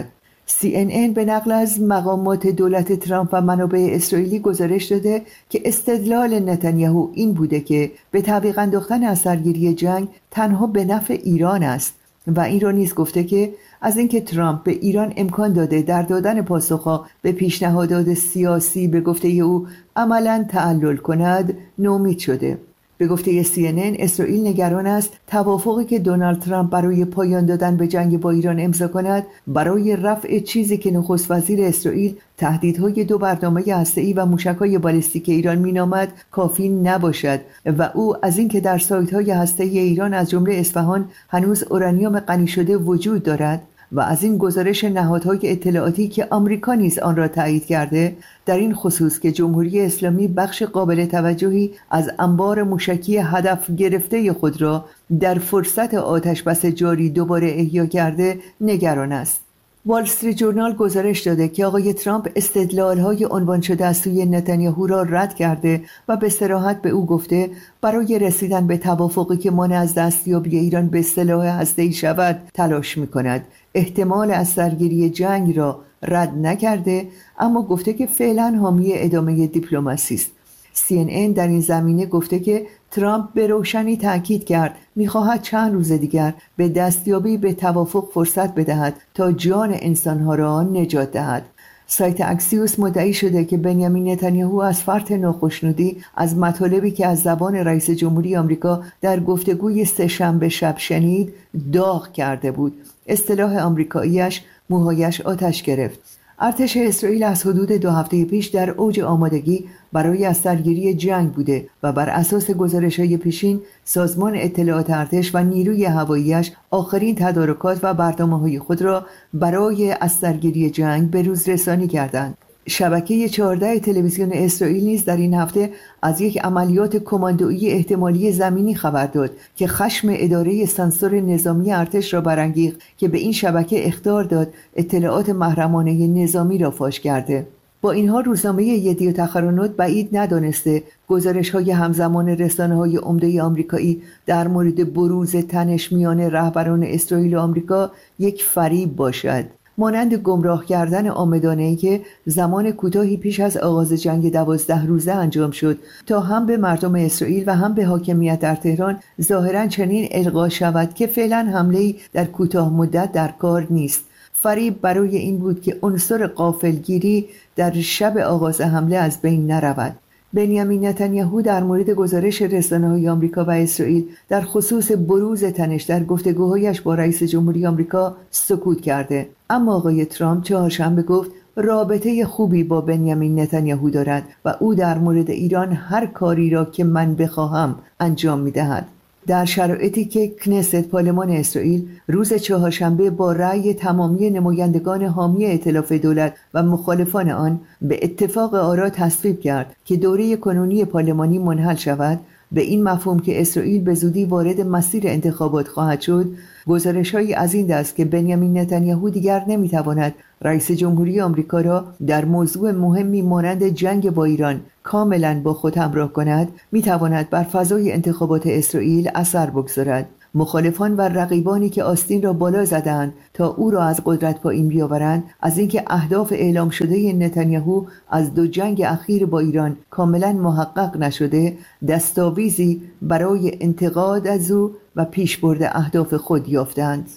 CNN به نقل از مقامات دولت ترامپ و منابع اسرائیلی گزارش داده که استدلال نتانیاهو این بوده که به تعویق انداختن از سرگیری جنگ تنها به نفع ایران است و این را نیز گفته که از اینکه ترامپ به ایران امکان داده در دادن پاسخها به پیشنهادات سیاسی به گفته او عملاً تعلل کند نومید شده. به گفته CNN اسرائیل نگران است توافقی که دونالد ترامپ برای پایان دادن به جنگ با ایران امضا کند برای رفع چیزی که نخست وزیر اسرائیل تهدیدهای دو برنامه هسته‌ای و موشک‌های بالستیک ایران مینامد کافی نباشد و او از اینکه در سایت‌های هسته‌ای ایران از جمله اصفهان هنوز اورانیوم غنی شده وجود دارد و از این گزارش نهادهای اطلاعاتی که آمریکا نیز آن را تایید کرده در این خصوص که جمهوری اسلامی بخش قابل توجهی از انبار موشکی هدف گرفته خود را در فرصت آتش‌بس جاری دوباره احیا کرده نگران است. وال استریت جورنال گزارش داده که آقای ترامپ استدلال‌های عنوان شده از سوی نتانیاهو را رد کرده و به صراحت به او گفته برای رسیدن به توافقی که مانع از دستیابی ایران به سلاح هسته‌ای شود تلاش می‌کند. احتمال از سرگیری جنگ را رد نکرده، اما گفته که فعلا حامی ادامه دیپلماسی است. CNN در این زمینه گفته که ترامپ به روشنی تاکید کرد می‌خواهد چند روز دیگر به دستیابی به توافق فرصت بدهد تا جان انسان‌ها را نجات دهد. سایت اکسیوس مدعی شده که بنیامین نتانیاهو از فرط ناخشنودی از مطالبی که از زبان رئیس جمهوری آمریکا در گفتگوی سه‌شنبه شب شنید داغ کرده بود. اصطلاح آمریکاییش موهایش آتش گرفت. ارتش اسرائیل از حدود 2 هفته پیش در اوج آمادگی برای از سرگیری جنگ بوده و بر اساس گزارش‌های پیشین سازمان اطلاعات ارتش و نیروی هوایی‌اش آخرین تدارکات و برنامه‌های خود را برای از سرگیری جنگ به روز رسانی کردند. شبکه 14 تلویزیون اسرائیل نیز در این هفته از یک عملیات کماندویی احتمالی زمینی خبر داد که خشم اداره سانسور نظامی ارتش را برانگیخت که به این شبکه اخطار داد اطلاعات محرمانه نظامی را فاش کرده. با اینها روزنامه یدیوت اخرانوت بعید ندانسته گزارش‌های همزمان رسانه‌های عمده آمریکایی در مورد بروز تنش میان رهبران اسرائیل و آمریکا یک فریب باشد. مانند گمراه کردن عامدانه‌ای که زمان کوتاهی پیش از آغاز جنگ 12 روزه انجام شد تا هم به مردم اسرائیل و هم به حاکمیت در تهران ظاهراً چنین القا شود که فعلاً حمله‌ای در کوتاه مدت در کار نیست. فریب برای این بود که عنصر غافلگیری در شب آغاز حمله از بین نرود. بنیامین نتانیاهو در مورد گزارش رسانه‌های آمریکا و اسرائیل در خصوص بروز تنش در گفتگوهایش با رئیس جمهوری آمریکا سکوت کرده، اما آقای ترامپ چهارشنبه گفت رابطه خوبی با بنیامین نتانیاهو دارد و او در مورد ایران هر کاری را که من بخواهم انجام می‌دهد. در شرایطی که کنست پارلمان اسرائیل روز چهارشنبه با رأی تمامی نمایندگان حامی ائتلاف دولت و مخالفان آن به اتفاق آرا تصویب کرد که دوره کنونی پارلمانی منحل شود، به این مفهوم که اسرائیل به زودی وارد مسیر انتخابات خواهد شد، گزارش‌هایی از این دست که بنیامین نتانیاهو دیگر نمی‌تواند رئیس جمهوری آمریکا را در موضوع مهمی مانند جنگ با ایران کاملاً با خود همراه کند، می‌تواند بر فضای انتخابات اسرائیل اثر بگذارد. مخالفان و رقیبانی که آستین را بالا زدند تا او را از قدرت پایین بیاورند، از اینکه اهداف اعلام شده نتانیاهو از 2 جنگ اخیر با ایران کاملا محقق نشده، دستاویزی برای انتقاد از او و پیشبرد اهداف خود یافتند.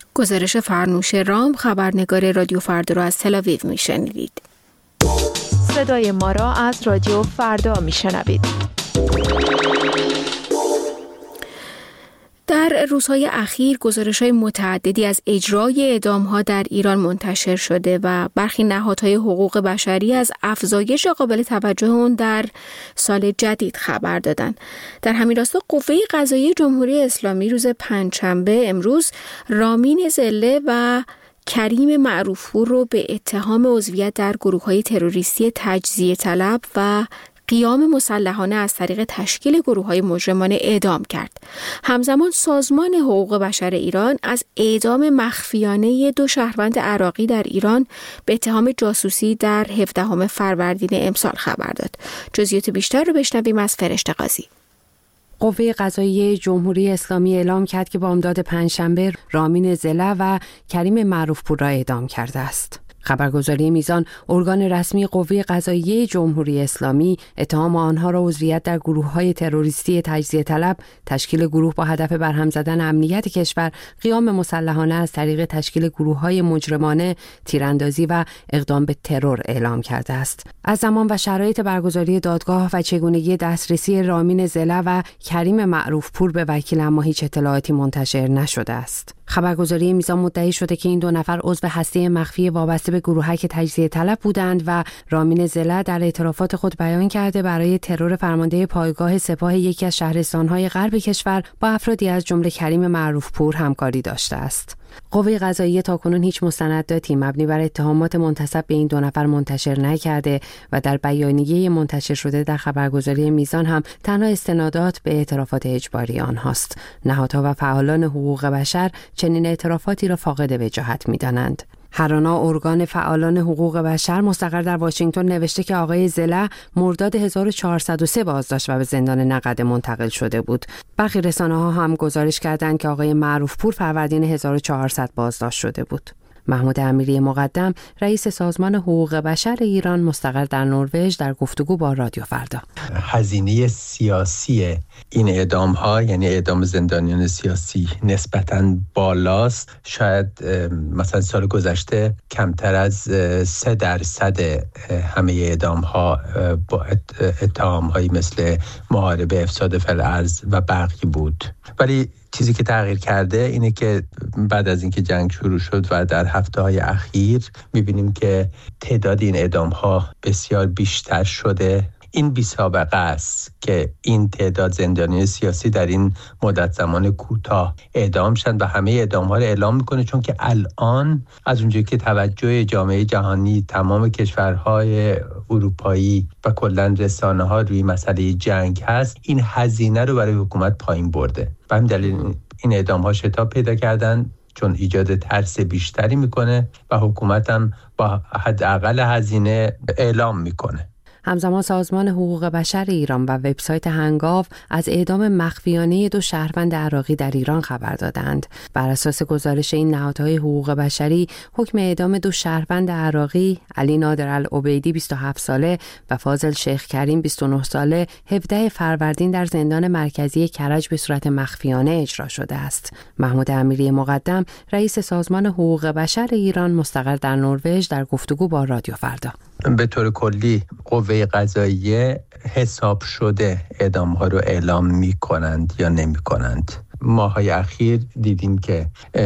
گزارش فرنوش رام، خبرنگار رادیو فردا را از تل آویو میشنیدید. صدای ما را از رادیو فردا میشنوید. در روزهای اخیر گزارش‌های متعددی از اجرای اعدام‌ها در ایران منتشر شده و برخی نهادهای حقوق بشری از افزایش قابل توجه اون در سال جدید خبر دادند. در همین راستا قوه قضاییه جمهوری اسلامی روز پنجشنبه امروز رامین زله و کریم معروفپور رو به اتهام عضویت در گروه‌های تروریستی تجزیه طلب و قیام مسلحانه از طریق تشکیل گروه‌های مجرمانه اعدام کرد. همزمان سازمان حقوق بشر ایران از اعدام مخفیانه 2 شهروند عراقی در ایران به اتهام جاسوسی در 17 فروردین امسال خبر داد. جزئیات بیشتر رو بشنویم از فرشته قاضی. قوه قضاییه جمهوری اسلامی اعلام کرد که بامداد پنجشنبه رامین زله و کریم معروفپور را اعدام کرده است. خبرگزاری میزان، ارگان رسمی قوه قضاییه جمهوری اسلامی، اتهام آنها را عضویت در گروه‌های تروریستی تجزیه طلب، تشکیل گروه با هدف برهم زدن امنیت کشور، قیام مسلحانه از طریق تشکیل گروه‌های مجرمانه، تیراندازی و اقدام به ترور اعلام کرده است. از زمان و شرایط برگزاری دادگاه و چگونگی دسترسی رامین زله و کریم معروفپور به وکیل اما هیچ اطلاعاتی منتشر نشده است. خبرگزاری میزان مدعی شده که این 2 نفر عضو هسته مخفی وابسته به گروه‌های تجزیه طلب بودند و رامین زله در اعترافات خود بیان کرده برای ترور فرمانده پایگاه سپاه یکی از شهرستان‌های غرب کشور با افرادی از جمله کریم معروفپور همکاری داشته است. قوه قضاییه تاکنون هیچ مستنداتی مبنی بر اتهامات منتسب به این 2 نفر منتشر نکرده و در بیانیه منتشر شده در خبرگزاری میزان هم تنها استنادات به اعترافات اجباری آنهاست. نهادها و فعالان حقوق بشر چنین اعترافاتی را فاقد وجاهت می‌دانند. هرانا، ارگان فعالان حقوق بشر مستقر در واشنگتن، نوشته که آقای زله مرداد 1403 بازداشت و به زندان نقده منتقل شده بود. برخی رسانه‌ها هم گزارش کردند که آقای معروفپور فروردین 1400 بازداشت شده بود. محمود امیری مقدم، رئیس سازمان حقوق بشر ایران مستقر در نروژ، در گفتگو با رادیو فردا: هزینه سیاسی این اعدام‌ها، یعنی اعدام زندانیان سیاسی، نسبتاً بالاست. شاید مثلا سال گذشته کمتر از 3% همه اعدام‌ها با اتهام‌هایی مثل محاربه، افساد فی‌الارض و بقیه بود. ولی چیزی که تغییر کرده اینه که بعد از اینکه جنگ شروع شد و در هفته‌های اخیر می‌بینیم که تعداد این اعدام‌ها بسیار بیشتر شده. این بی‌سابقه است که این تعداد زندانیان سیاسی در این مدت زمان کوتاه اعدام شدن و همه اعدام‌ها رو اعلام می‌کنه، چون که الان از اونجایی که توجه جامعه جهانی، تمام کشورهای اروپایی و کلاً رسانه‌ها روی مسئله جنگ هست، این هزینه رو برای حکومت پایین برده. به همین دلیل این اعدام‌ها شتاب پیدا کردن، چون ایجاد ترس بیشتری می‌کنه و حکومت هم با حداقل هزینه اعلام می‌کنه. همزمان سازمان حقوق بشر ایران و وبسایت هنگاو از اعدام مخفیانه 2 شهروند عراقی در ایران خبر دادند. بر اساس گزارش این نهادهای حقوق بشری، حکم اعدام 2 شهروند عراقی، علی نادر العبیدی 27 ساله و فاضل شیخ کریم 29 ساله، 17 فروردین در زندان مرکزی کرج به صورت مخفیانه اجرا شده است. محمود امیری مقدم، رئیس سازمان حقوق بشر ایران مستقر در نروژ، در گفتگو با رادیو فردا: به طور کلی قوه قضاییه حساب شده اعدام‌ها رو اعلام می‌کنند یا نمی‌کنند. ماهای اخیر دیدیم که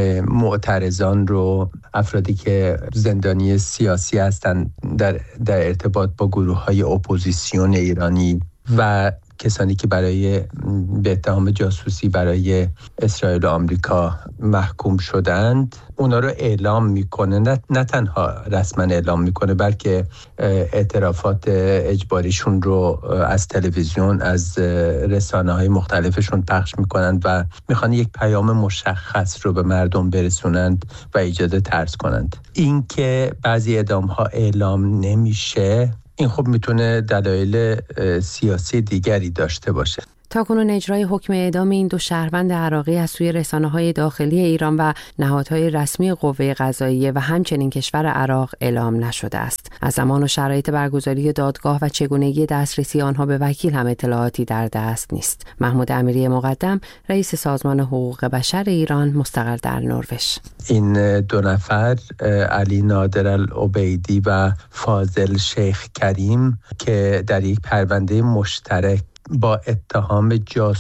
معترضان رو، افرادی که زندانی سیاسی هستند در ارتباط با گروه‌های اپوزیسیون ایرانی و کسانی که به اتهام جاسوسی برای اسرائیل و آمریکا محکوم شدند، اونا رو اعلام میکنه. نه تنها رسما اعلام میکنه، بلکه اعترافات اجباریشون رو از تلویزیون، از رسانه‌های مختلفشون پخش میکنند و میخوان یک پیام مشخص رو به مردم برسونند و ایجاد ترس کنند. این که بعضی اعدام‌ها اعلام نمیشه، این خب میتونه دلایل سیاسی دیگری داشته باشه. تاکنون اجرای حکم اعدام این دو شهروند عراقی از سوی رسانه‌های داخلی ایران و نهادهای رسمی قوه قضاییه و همچنین کشور عراق اعلام نشده است. از زمان و شرایط برگزاری دادگاه و چگونگی دسترسی آنها به وکیل هم اطلاعاتی در دست نیست. محمود امیری مقدم، رئیس سازمان حقوق بشر ایران مستقر در نروژ: این دو نفر، علی نادر العبیدی و فاضل شیخ کریم، که در یک پرونده مشترک با اتهام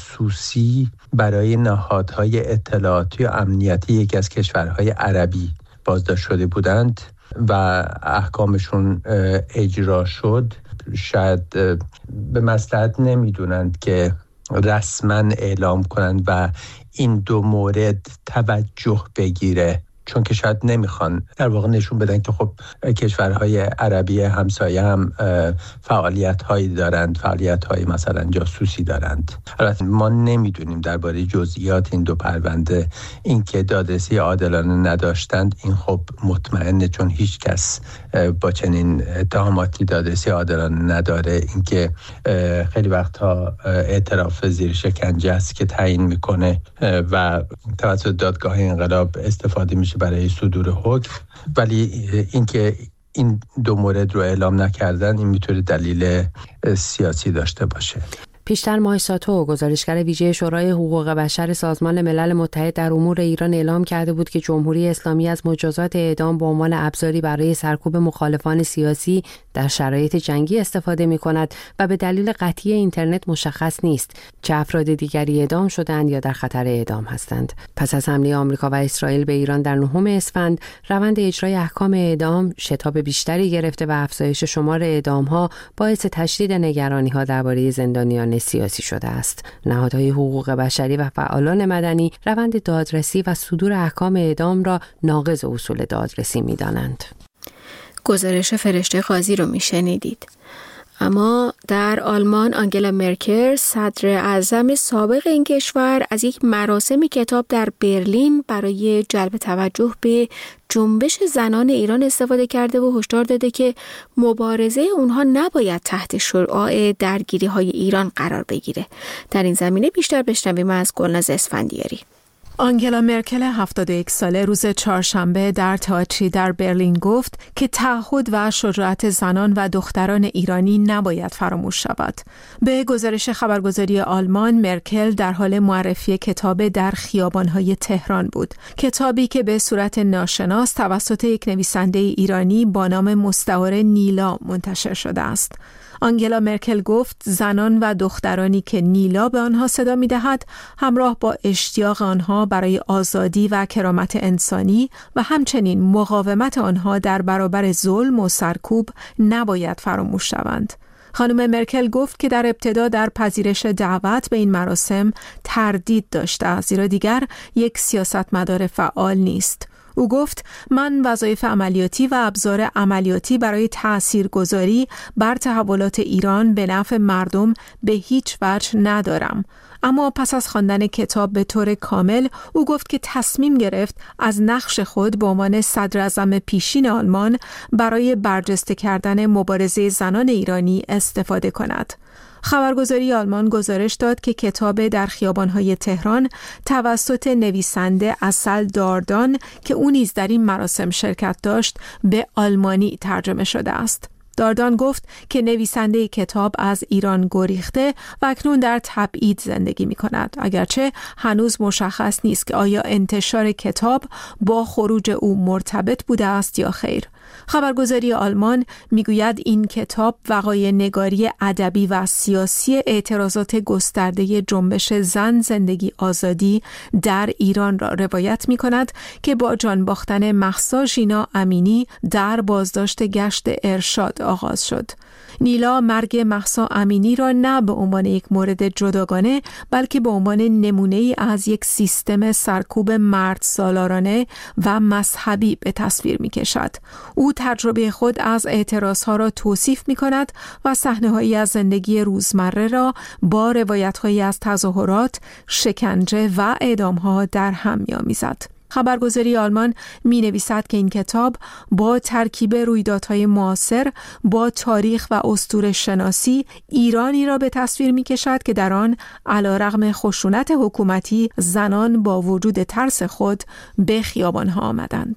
جاسوسی برای نهادهای اطلاعاتی و امنیتی یکی از کشورهای عربی بازداشت شده بودند و احکامشون اجرا شد، شاید به مصلحت نمیدونند که رسما اعلام کنند و این دو مورد توجه بگیره، چون که شاید نمیخوان در واقع نشون بدن که خب کشورهای عربی همسایه هم فعالیت‌هایی دارند، فعالیت‌های مثلا جاسوسی دارند. البته ما نمیدونیم درباره جزئیات این دو پرونده، اینکه دادرسی عادلانه نداشتند، این خب مطمئنه، چون هیچ کس با چنین اتهاماتی دادرسی عادلانه نداره. اینکه خیلی وقتها اعتراف زیر شکنجه است که تعیین میکنه و توسط دادگاه انقلاب استفاده میشه برای صدور حکم، ولی اینکه این دو مورد رو اعلام نکردن، این میتونه دلیل سیاسی داشته باشه. پیشتر ماه ساتو، گزارشگر ویژه شورای حقوق بشر سازمان ملل متحد در امور ایران، اعلام کرده بود که جمهوری اسلامی از مجازات اعدام به عنوان ابزاری برای سرکوب مخالفان سیاسی در شرایط جنگی استفاده می‌کند و به دلیل قطعی اینترنت مشخص نیست چه افراد دیگری اعدام شدند یا در خطر اعدام هستند. پس از حمله آمریکا و اسرائیل به ایران در 9 اسفند، روند اجرای احکام اعدام شتاب بیشتری گرفته و افزایش شمار اعدام‌ها باعث تشدید نگرانی‌ها درباره زندانیان سیاسی شده است. نهادهای حقوق بشری و فعالان مدنی روند دادرسی و صدور احکام اعدام را ناقض اصول دادرسی می‌دانند. گزارش فرشته قاضی رو میشنیدید. اما در آلمان آنگلا مرکل، صدر اعظم سابق این کشور، از یک مراسم کتاب در برلین برای جلب توجه به جنبش زنان ایران استفاده کرده و هشدار داده که مبارزه اونها نباید تحت شعاع درگیری‌های ایران قرار بگیره. در این زمینه بیشتر بشنویم از گلناز اسفندیاری. آنگلا مرکل 71 ساله روز چهارشنبه در تئاتری در برلین گفت که تعهد و شجاعت زنان و دختران ایرانی نباید فراموش شود. به گزارش خبرگزاری آلمان، مرکل در حال معرفی کتاب در خیابان‌های تهران بود. کتابی که به صورت ناشناس توسط یک نویسنده ایرانی با نام مستعار نیلا منتشر شده است. آنگلا مرکل گفت زنان و دخترانی که نیلا به آنها صدا می‌دهد، همراه با اشتیاق آنها برای آزادی و کرامت انسانی و همچنین مقاومت آنها در برابر ظلم و سرکوب نباید فراموش شوند. خانم مرکل گفت که در ابتدا در پذیرش دعوت به این مراسم تردید داشته، زیرا دیگر یک سیاستمدار فعال نیست. او گفت من وظایف عملیاتی و ابزار عملیاتی برای تاثیرگذاری بر تحولات ایران به نفع مردم به هیچ وجه ندارم. اما پس از خواندن کتاب به طور کامل، او گفت که تصمیم گرفت از نقش خود به عنوان صدر اعظم پیشین آلمان برای برجسته کردن مبارزه زنان ایرانی استفاده کند. خبرگزاری آلمان گزارش داد که کتاب در خیابان‌های تهران توسط نویسنده اصل داردان که او نیز در این مراسم شرکت داشت به آلمانی ترجمه شده است. داردان گفت که نویسنده کتاب از ایران گریخته و اکنون در تبعید زندگی می کند، اگرچه هنوز مشخص نیست که آیا انتشار کتاب با خروج او مرتبط بوده است یا خیر. خبرگزاری آلمان میگوید این کتاب وقایع نگاری ادبی و سیاسی اعتراضات گسترده جنبش زن زندگی آزادی در ایران را روایت می کند که با جان باختن مهسا ژینا امینی در بازداشت گشت ارشاد آغاز شد. نیلا مرگ مهسا امینی را نه به عنوان یک مورد جداگانه، بلکه به عنوان نمونه‌ای از یک سیستم سرکوب مرد سالارانه و مذهبی به تصویر می‌کشد. او تجربه خود از اعتراضها را توصیف می‌کند و صحنه‌هایی از زندگی روزمره را با روایت‌هایی از تظاهرات، شکنجه و اعدام‌ها در هم می‌آمیزد. خبرگزاری آلمان می نویسد که این کتاب با ترکیب رویدادهای معاصر با تاریخ و اسطوره شناسی ایرانی را به تصویر می کشد که در آن علیرغم خشونت حکومتی زنان با وجود ترس خود به خیابانها آمدند.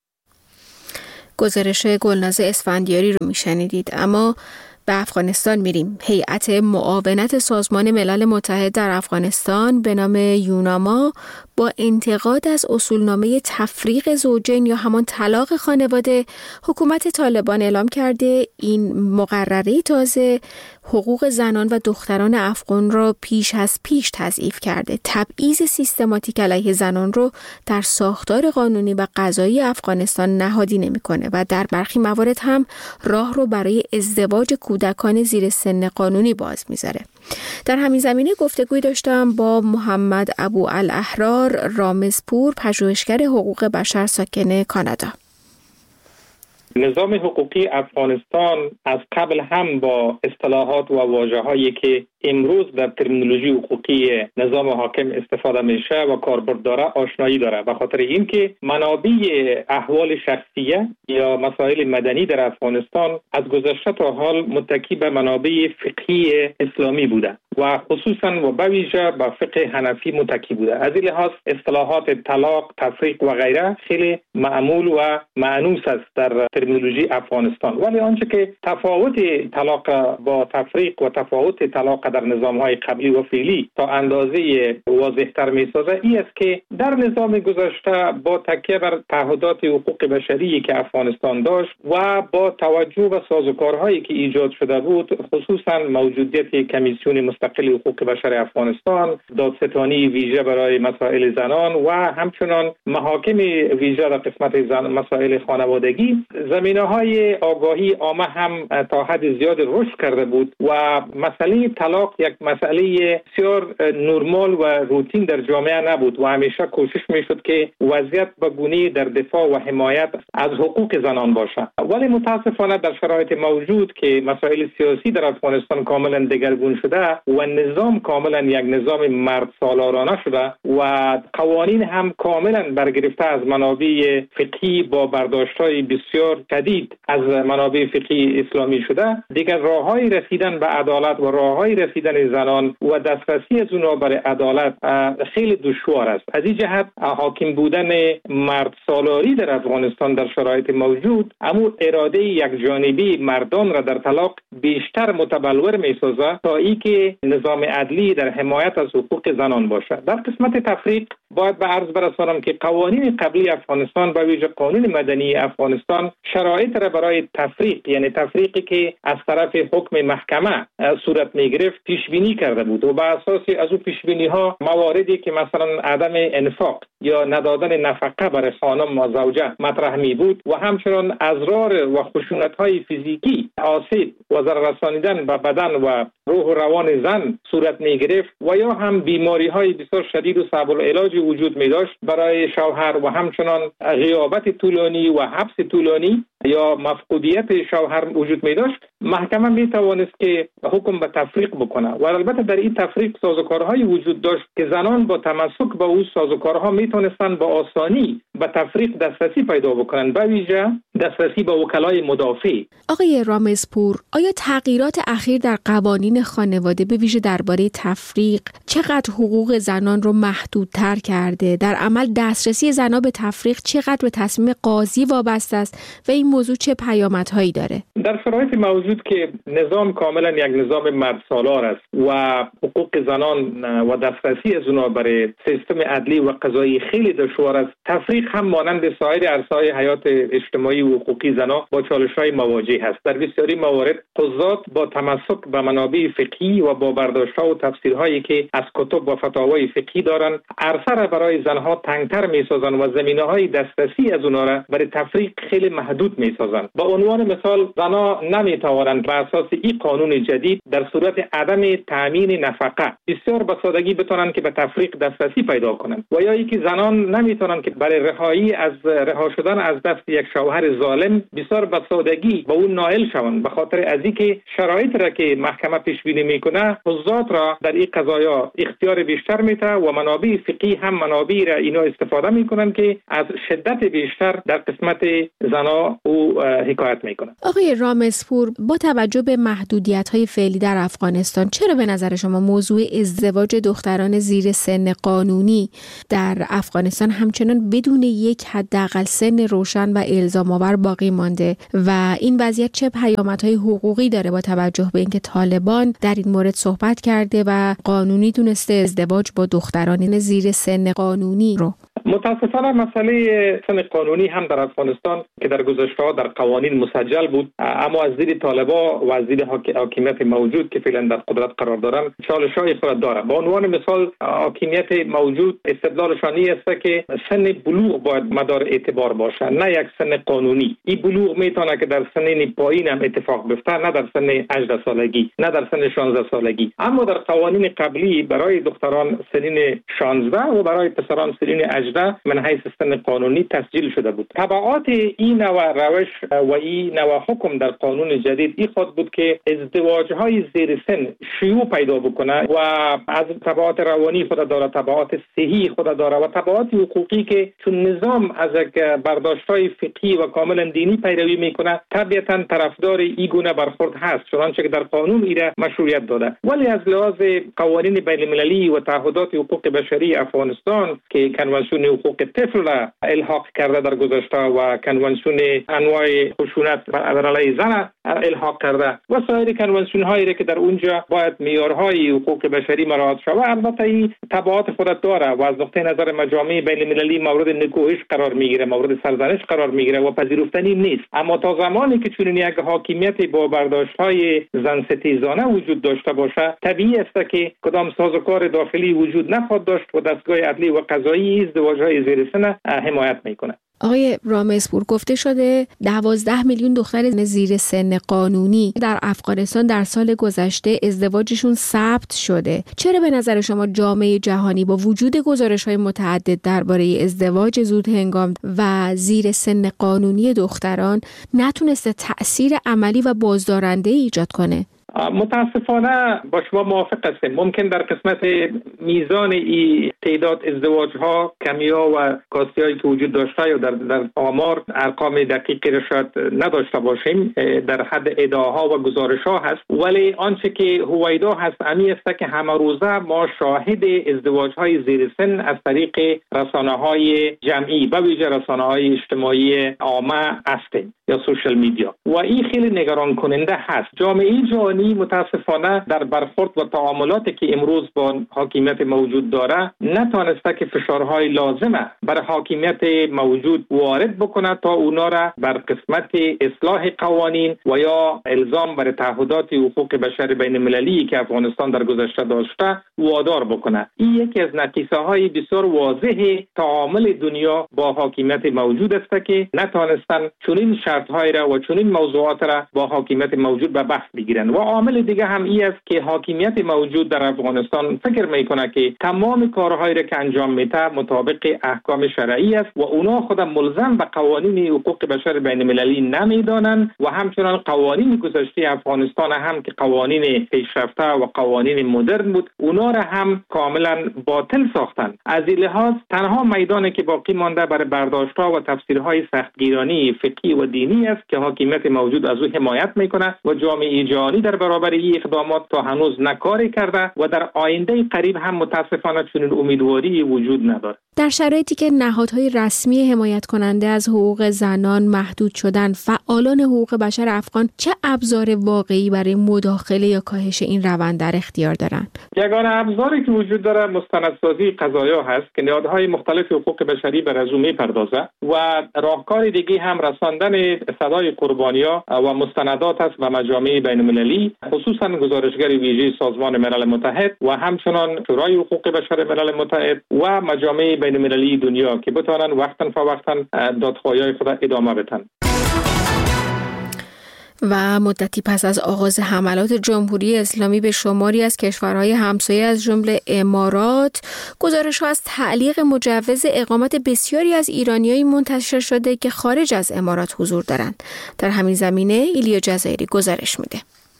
گزارش گلناز اسفندیاری رو می شنیدید. اما به افغانستان میریم. هیئت معاونت سازمان ملل متحد در افغانستان به نام یوناما با انتقاد از اصولنامه تفریق زوجین یا همان طلاق خانواده، حکومت طالبان اعلام کرده این مقرره تازه حقوق زنان و دختران افغان را پیش از پیش تضعیف کرده. تبعیض سیستماتیک علیه زنان رو در ساختار قانونی و قضایی افغانستان نهادی نمی‌کنه و در برخی موارد هم راه رو برای ازدواج کودکان زیر سن قانونی باز می‌ذاره. در همین زمینه گفتگوی داشتم با محمد ابو الاحرار رامزپور، پژوهشگر حقوق بشر ساکن کانادا. نظام حقوقی افغانستان از قبل هم با اصطلاحات و واژه‌هایی که امروز در ترمینولوژی حقوقی نظام حاکم استفاده میشه و کاربرد داره آشنایی داره، به خاطر اینکه منابع احوال شخصیه یا مسائل مدنی در افغانستان از گذشته تا حال متکی به منابع فقهی اسلامی بوده و خصوصا و به ویژه به فقه حنفی متکی بوده. از این لحاظ اصطلاحات طلاق، تفریق و غیره خیلی معمول و مانوس است در ترمینولوژی افغانستان. ولی آنچه که تفاوت طلاق با تفریق و تفاوت طلاق در نظام‌های قبلی و فعلی تا اندازه واضح‌تر می‌سازه این است که در نظام گذشته با تکیه بر تعهدات حقوق بشری که افغانستان داشت و با توجه به سازوکارهایی که ایجاد شده بود، خصوصا موجودیت کمیسیون مستقل حقوق بشر افغانستان، دادستانی ویژه برای مسائل زنان و همچنان محاکم ویژه در قسمت مسائل خانوادگی، زمینه‌های آگاهی عامه هم تا حد زیاد رشد کرده بود و مسئله طلاق یک مسئله بسیار نرمال و روتین در جامعه نبود و همیشه کوشش میشد که وضعیت به گونه‌ای در دفاع و حمایت از حقوق زنان باشه. ولی متاسفانه در شرایط موجود که مسائل سیاسی در افغانستان کاملا دگرگون شده و نظام کاملا یک نظام مرد سالارانه شده و قوانین هم کاملا برگرفته از منابع فقهی با برداشت‌های بسیار شدید از منابع فقهی اسلامی شده، دیگر راه‌های رسیدن به عدالت و راه‌های رسیدن زنان و دسترسی از اونها برای عدالت خیلی دشوار است. از این جهت حاکم بودن مرد سالاری در افغانستان در شرایط موجود اما اراده یک جانبی مردان را در طلاق بیشتر متبلور می‌سازد تا اینکه نظام عدلی در حمایت از حقوق زنان باشد. در قسمت تفریق باید به عرض برسانم که قوانین قبلی افغانستان به ویژه قانون مدنی افغانستان شرایط را برای تفریق، یعنی تفریقی که از طرف حکم محکمه صورت می‌گرفت، پیش بینی کرده بود و بر اساس از او پیش بینی ها مواردی که مثلا عدم انفاق یا ندادن نفقه برای خانم و زوجه مطرح می بود و همچنان اضرار و خشونت های فیزیکی، آسیب و ضرر رسانیدن به بدن و روح و روان زن صورت می گرفت و یا هم بیماری های بسیار شدید و صعب العلاج وجود می داشت برای شوهر و همچنان غیابت طولانی و حبس طولانی یا مفقودیت شوهر وجود می داشت، محکمه می توانست که حکم به تفریق بکنه و البته در این تفریق سازوکارهایی وجود داشت که زنان با تمسک به اون سازوکارها می تونستن با آسانی به تفریق دسترسی پیدا بکنن، به ویژه دسترسی به وکلای مدافع. آقای رامزپور، آیا تغییرات اخیر در قوانین خانواده به ویژه درباره تفریق چقدر حقوق زنان رو محدودتر کرده؟ در عمل دسترسی زنان به تفریق چقدر به تصمیم قاضی وابسته است و این موضوع چه پیامدهایی داره؟ در شرایط موجود که نظام کاملا یک نظام مرد سالار است و حقوق زنان و دسترسی از اونها برای سیستم عدلی و قضایی خیلی دشوار است، تفریق هم مانند سایر عرصه‌های حیات اجتماعی و حقوقی زنان با چالش‌های مواجه است. در بسیاری موارد قضات با تمسک به منابع فقهی و با برداشت‌ها و تفسیرهایی که از کتب و فتاوای فقهی دارند، عرصه را برای زنها تنگتر می‌سازند و زمینه‌های دسترسی از اونها را برای تفریق خیلی محدود میسازند. به عنوان مثال زنها نمیتوانند به اساس این قانون جدید در صورت عدم تامین نفقه بسیار به سادگی بتونند که به تفریق دسترسی پیدا کنند و یا اینکه زنان نمیتونند که برای رها شدن از دست یک شوهر ظالم بسیار به سادگی به اون نائل شوند، به خاطر از اینکه شرایط را که محکمه پیش بینی میکنه حضات را در این قضایا اختیار بیشتر میده و منابع فقهی هم منابع را اینا استفاده میکنن که از شدت بیشتر در قسمت زنا او حکایت میکنن. آقای رامزپور، با توجه به محدودیت‌های فعلی در افغانستان چرا به نظر شما موضوع ازدواج دختران زیر سن قانونی در افغانستان همچنان بدون یک حداقل سن روشن و الزام‌آور باقی مانده و این وضعیت چه پیامدهای حقوقی داره با توجه به اینکه طالبان در این مورد صحبت کرده و قانونی دونسته ازدواج با دختران زیر سن قانونی رو؟ متاسفانه مسئله سن قانونی هم در افغانستان که در گذشته در قوانین مسجل بود، اما از دید طالبا و از دید حاکمیت موجود که فعلا در قدرت قرار دارند چالش‌های خود داره. به عنوان مثال حاکمیت موجود استدلالشان است که سن بلوغ باید مدار اعتبار باشه، نه یک سن قانونی. این بلوغ میتونه که در سن پایین هم اتفاق بیفته، نه در سن 18 سالگی، نه در سن 16 سالگی. اما در قوانین قبلی برای دختران سنین 16 و برای پسران سنین 18 من حیث سن قانونی تسجیل شده بود. تبعات این نوع روش و این نوع حکم در قانون جدید این خود بود که ازدواج‌های زیر سن شیوع پیدا بکنه و از تبعات روانی خود داره، تبعات صحی خود داره و تبعات حقوقی که چون نظام از یک برداشت‌های فقهی و کاملا دینی پیروی میکنه طبیعتاً طرفدار این گونه برخورد هست، چنانچه که در قانون ایره مشروعیت داده. ولی از لحاظ قوانین بین‌المللی و تعهدات حقوق بشری افغانستان که کنوانسیون حقوق طفل را الحاق کرده در گذشته و کنوانسیون انواع خشونت بر علیه زن الحاق کرده و سایر کنوانسیون هایی که در اونجا باید معیارهای حقوق بشری مراعات شود، البته این تبعات خودت داره و از نقطه نظر مجامع بین المللی مورد نکوهش قرار میگیره، مورد سرزنش قرار میگیره و پذیرفتنی نیست. اما تا زمانی که چنین یک حاکمیت با برداشت‌های زن ستیزانه وجود داشته باشه، طبیعی است که کدام سازوکار داخلی وجود نخواهد داشت و دستگاه عدلی و قضایی ازدواج‌های زیر سن حمایت میکنه. آقای رامزپور، گفته شده 12 میلیون دختر زیر سن قانونی در افغانستان در سال گذشته ازدواجشون ثبت شده. چرا به نظر شما جامعه جهانی با وجود گزارش‌های متعدد درباره ازدواج زود هنگام و زیر سن قانونی دختران نتونسته تأثیر عملی و بازدارنده ایجاد کنه؟ متاسفانه با شما موافق هستیم. ممکن در قسمت میزان ای تعداد ازدواج ها کمی ها و کاستی هایی که وجود داشته یا در آمار ارقام دقیقی را شاید نداشته باشیم، در حد ادعاها و گزارش ها هست، ولی آنچه که هویدا هست امی است که همه روزه ما شاهد ازدواج های زیر سن از طریق رسانه های جمعی و ویژه رسانه های اجتماعی عامه هستیم یا سوشال میدیا و این خیلی نگران کننده هست. جامعه جهانی متاسفانه در برخورد و تعاملاتی که امروز با حاکمیت موجود داره نتوانسته که فشارهای لازمه برای حاکمیت موجود وارد بکنه تا اونا را بر قسمت اصلاح قوانین و یا الزام بر تعهدات حقوق بشر بین المللی که افغانستان در گذشته داشته وادار بکنه. این یکی از نقیصه های بسیار واضح تعامل دنیا با حاکمیت موجود است که نتوانستن چنین شرط های را و چنین موضوعات را با حاکمیت موجود به بحث بگیرن. و عامل دیگه هم این است که حاکمیت موجود در افغانستان فکر میکنه که تمام کارهایی را که انجام میده مطابق احکام شرعی است و اونا خود ملزم به قوانین حقوق بشر بین المللی نمیدانند و همچنان قوانین گذشته افغانستان هم که قوانین پیشرفته و قوانین مدرن بود اونا را هم کاملا باطل ساختند. از این لحاظ تنها میدانی که باقی مانده برای برداشت‌ها و تفسیرهای سختگیرانه فقهی و دینی است که حاکمیت موجود از او حمایت میکنه و جامعه جهانی در برابر این اقدامات تا هنوز نکاری کرده و در آینده قریب هم متاسفانه چنین امیدواری وجود ندارد. در شرایطی که نهادهای رسمی حمایت کننده از حقوق زنان محدود شدن، فعالان حقوق بشر افغان چه ابزار واقعی برای مداخله یا کاهش این روند در اختیار دارند؟ یگانه ابزاری که وجود داره مستندسازی قضایا هست که نهادهای مختلف حقوق بشری بر از اون میپردازه و راهکار دیگه هم رساندن صدای قربانی‌ها و مستندات است و مجامع بین‌المللی، خصوصا گزارشگر ویژه سازمان ملل متحد و همچنان شورای حقوق بشر ملل متحد و مجامع بین المللی دنیا که بتوانند وقتاً فوقتاً دادخواهی‌های خود ادامه بدن. و مدتی پس از آغاز حملات جمهوری اسلامی به شماری از کشورهای همسایه از جمله امارات، گزارش‌ها از تعلیق مجوز اقامت بسیاری از ایرانیایی منتشر شده که خارج از امارات حضور دارند. در همین زمینه ایلیا جزایری گزارش میده.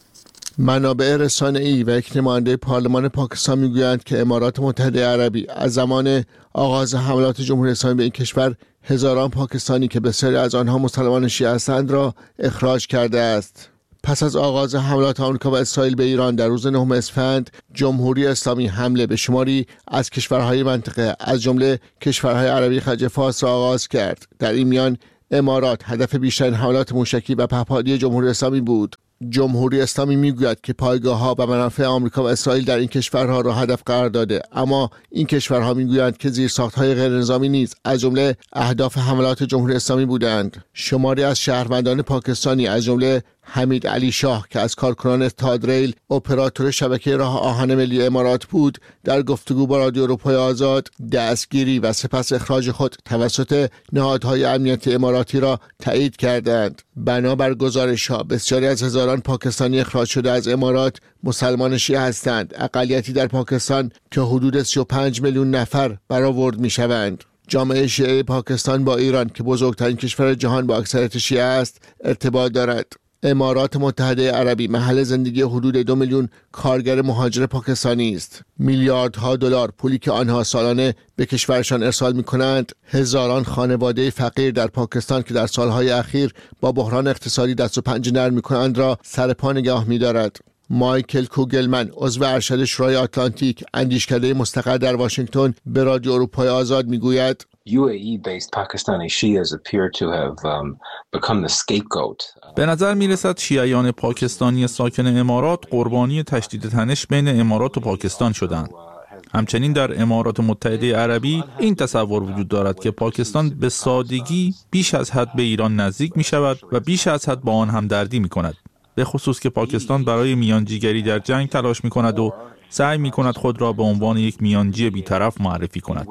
منابع رسانه‌ای و یک نماینده پارلمان پاکستان میگویند که امارات متحده عربی از زمان آغاز حملات جمهوری اسلامی به این کشور هزاران پاکستانی که بسیاری از آنها مسلمان شیعه هستند را اخراج کرده است. پس از آغاز حملات آمریکا و اسرائیل به ایران در روز 9 اسفند، جمهوری اسلامی حمله به شماری از کشورهای منطقه از جمله کشورهای عربی خلیج فارس را آغاز کرد. در این میان امارات هدف بیشترین حملات موشکی و پهپادی جمهوری اسلامی بود. جمهوری اسلامی میگوید که پایگاه‌ها و منافع آمریکا و اسرائیل در این کشورها را هدف قرار داده، اما این کشورها میگویند که زیرساخت‌های غیرنظامی نیز از جمله اهداف حملات جمهوری اسلامی بودند. شماری از شهروندان پاکستانی از جمله حمید علی شاه که از کارکنان اتحاد ریل اپراتور شبکه راه آهن ملی امارات بود، در گفتگو با رادیو اروپای آزاد دستگیری و سپس اخراج خود توسط نهادهای امنیتی اماراتی را تایید کردند. بنابر گزارش‌ها بسیاری از هزاران پاکستانی اخراج شده از امارات مسلمان شیعه هستند، اقلیتی در پاکستان که حدود 35 میلیون نفر برآورد می‌شوند. جامعه شیعه پاکستان با ایران که بزرگترین کشور جهان با اکثریت شیعه است ارتباط دارد. امارات متحده عربی محل زندگی حدود 2 میلیون کارگر مهاجر پاکستانی است. میلیاردها دلار پولی که آنها سالانه به کشورشان ارسال می‌کنند، هزاران خانواده فقیر در پاکستان که در سالهای اخیر با بحران اقتصادی دست و پنجه نرم می‌کنند را سر پا نگاه می‌دارد. مایکل کوگلمن عضو ارشد شورای آتلانتیک اندیشکده مستقر در واشنگتن به رادیو اروپای آزاد میگوید UAE-based Pakistani Shias appear to have become the scapegoat. به نظر می‌رسد شیعیان پاکستانی ساکن امارات قربانی تشدید تنش بین امارات و پاکستان شدند. همچنین در امارات متحده عربی این تصور وجود دارد که پاکستان به سادگی بیش از حد به ایران نزدیک می‌شود و بیش از حد با آن همدردی می‌کند. به خصوص که پاکستان برای میانجیگری در جنگ تلاش می‌کند و سعی می‌کند خود را به عنوان یک میانجی بی‌طرف معرفی کند.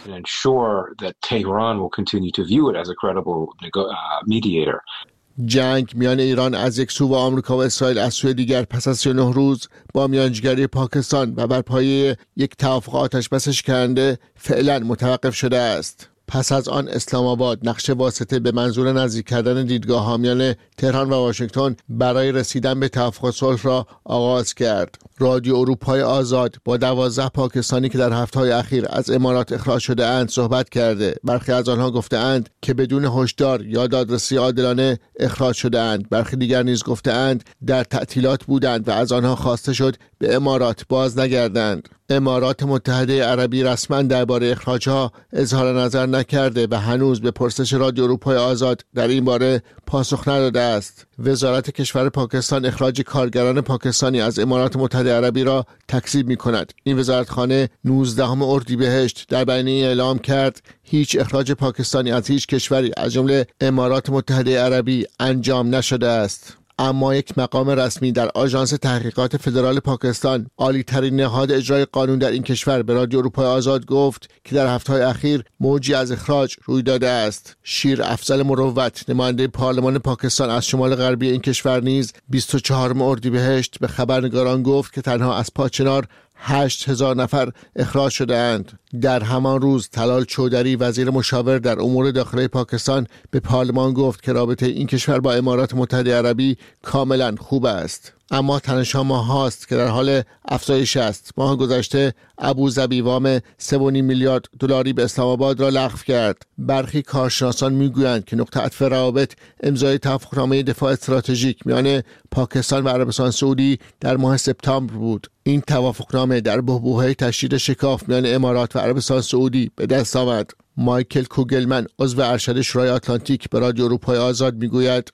جنگ میان ایران از یک سو و آمریکا و اسرائیل از سوی دیگر پس از 39 روز با میانجیگری پاکستان و بر پایه یک توافق آتش‌بس شکننده فعلا متوقف شده است. پس از آن اسلام آباد نقش واسطه به منظور نزدیک کردن دیدگاه‌ها میان تهران و واشنگتن برای رسیدن به توافق صلح را آغاز کرد. رادیو اروپای آزاد با 12 پاکستانی که در هفته‌های اخیر از امارات اخراج شده اند صحبت کرده. برخی از آنها گفته اند که بدون هشدار یا دادرسی عادلانه اخراج شده اند. برخی دیگر نیز گفته اند در تعطیلات بودند و از آنها خواسته شد به امارات باز نگردند. امارات متحده عربی رسما درباره اخراجها اظهار نظر نکرده و هنوز به پرسش رادیو اروپای آزاد در این باره پاسخ نداده است. وزارت کشور پاکستان اخراج کارگران پاکستانی از امارات متحده عربی را تکذیب می‌کند. این وزارتخانه 19 اردیبهشت در بیانیه اعلام کرد هیچ اخراج پاکستانی از هیچ کشوری از جمله امارات متحده عربی انجام نشده است. اما یک مقام رسمی در آژانس تحقیقات فدرال پاکستان، عالی ترین نهاد اجرای قانون در این کشور، به رادیو اروپای آزاد گفت که در هفته‌های اخیر موجی از اخراج روی داده است. شیر افضل مروت، نماینده پارلمان پاکستان از شمال غربی این کشور نیز 24 اردیبهشت به خبرنگاران گفت که تنها از پاچنار 8,000 نفر اخراج شده اند. در همان روز طلال چودری وزیر مشاور در امور داخلی پاکستان به پارلمان گفت که رابطه این کشور با امارات متحده عربی کاملا خوب است. اما تنش‌ها ماهاست که در حال افزایش است. ماه گذشته ابوظبی وام 3.5 میلیارد دلاری به اسلام آباد را لغو کرد. برخی کارشناسان میگویند که نقطه عطف روابط امضای توافقنامه دفاع استراتژیک میان پاکستان و عربستان سعودی در ماه سپتامبر بود. این توافقنامه در بحبوحه تشدید شکاف میان امارات و عربستان سعودی به دست آمد. مایکل کوگلمن عضو ارشد شورای آتلانتیک به رادیو اروپای آزاد میگوید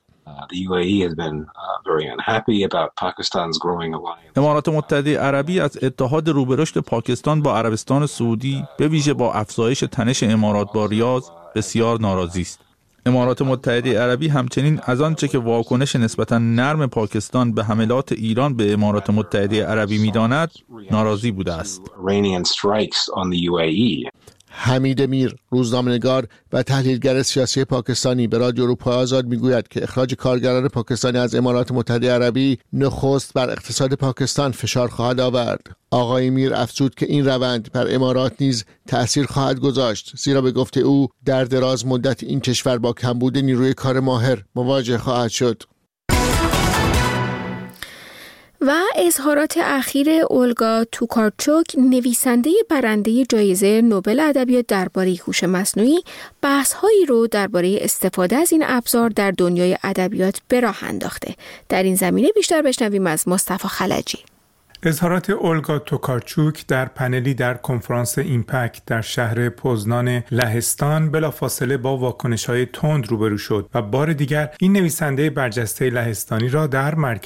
امارات متحده عربی از اتحاد روبرشت پاکستان با عربستان سعودی به ویژه با افزایش تنش امارات با ریاض بسیار ناراضی است. امارات متحده عربی همچنین از آنچه که واکنش نسبتا نرم پاکستان به حملات ایران به امارات متحده عربی می‌داند ناراضی بوده است. حمید میر، روزنامه‌نگار و تحلیلگر سیاسی پاکستانی، به رادیو اروپای آزاد میگوید که اخراج کارگران پاکستانی از امارات متحده عربی نخست بر اقتصاد پاکستان فشار خواهد آورد. آقای میر افزود که این روند بر امارات نیز تأثیر خواهد گذاشت، زیرا به گفته او در دراز مدت این کشور با کمبود نیروی کار ماهر مواجه خواهد شد. و اظهارات اخیر اولگا توکارچوک، نویسنده برنده جایزه نوبل ادبیات درباره هوش مصنوعی، بحث‌هایی رو درباره استفاده از این ابزار در دنیای ادبیات به راه انداخته. در این زمینه بیشتر بشنویم از مصطفی خلجی. اظهارات اولگا توکارچوک در پنلی در کنفرانس ایمپکت در شهر پوزنان لهستان بلافاصله با واکنش‌های تند روبرو شد و بار دیگر این نویسنده برجسته لهستانی را در مرکز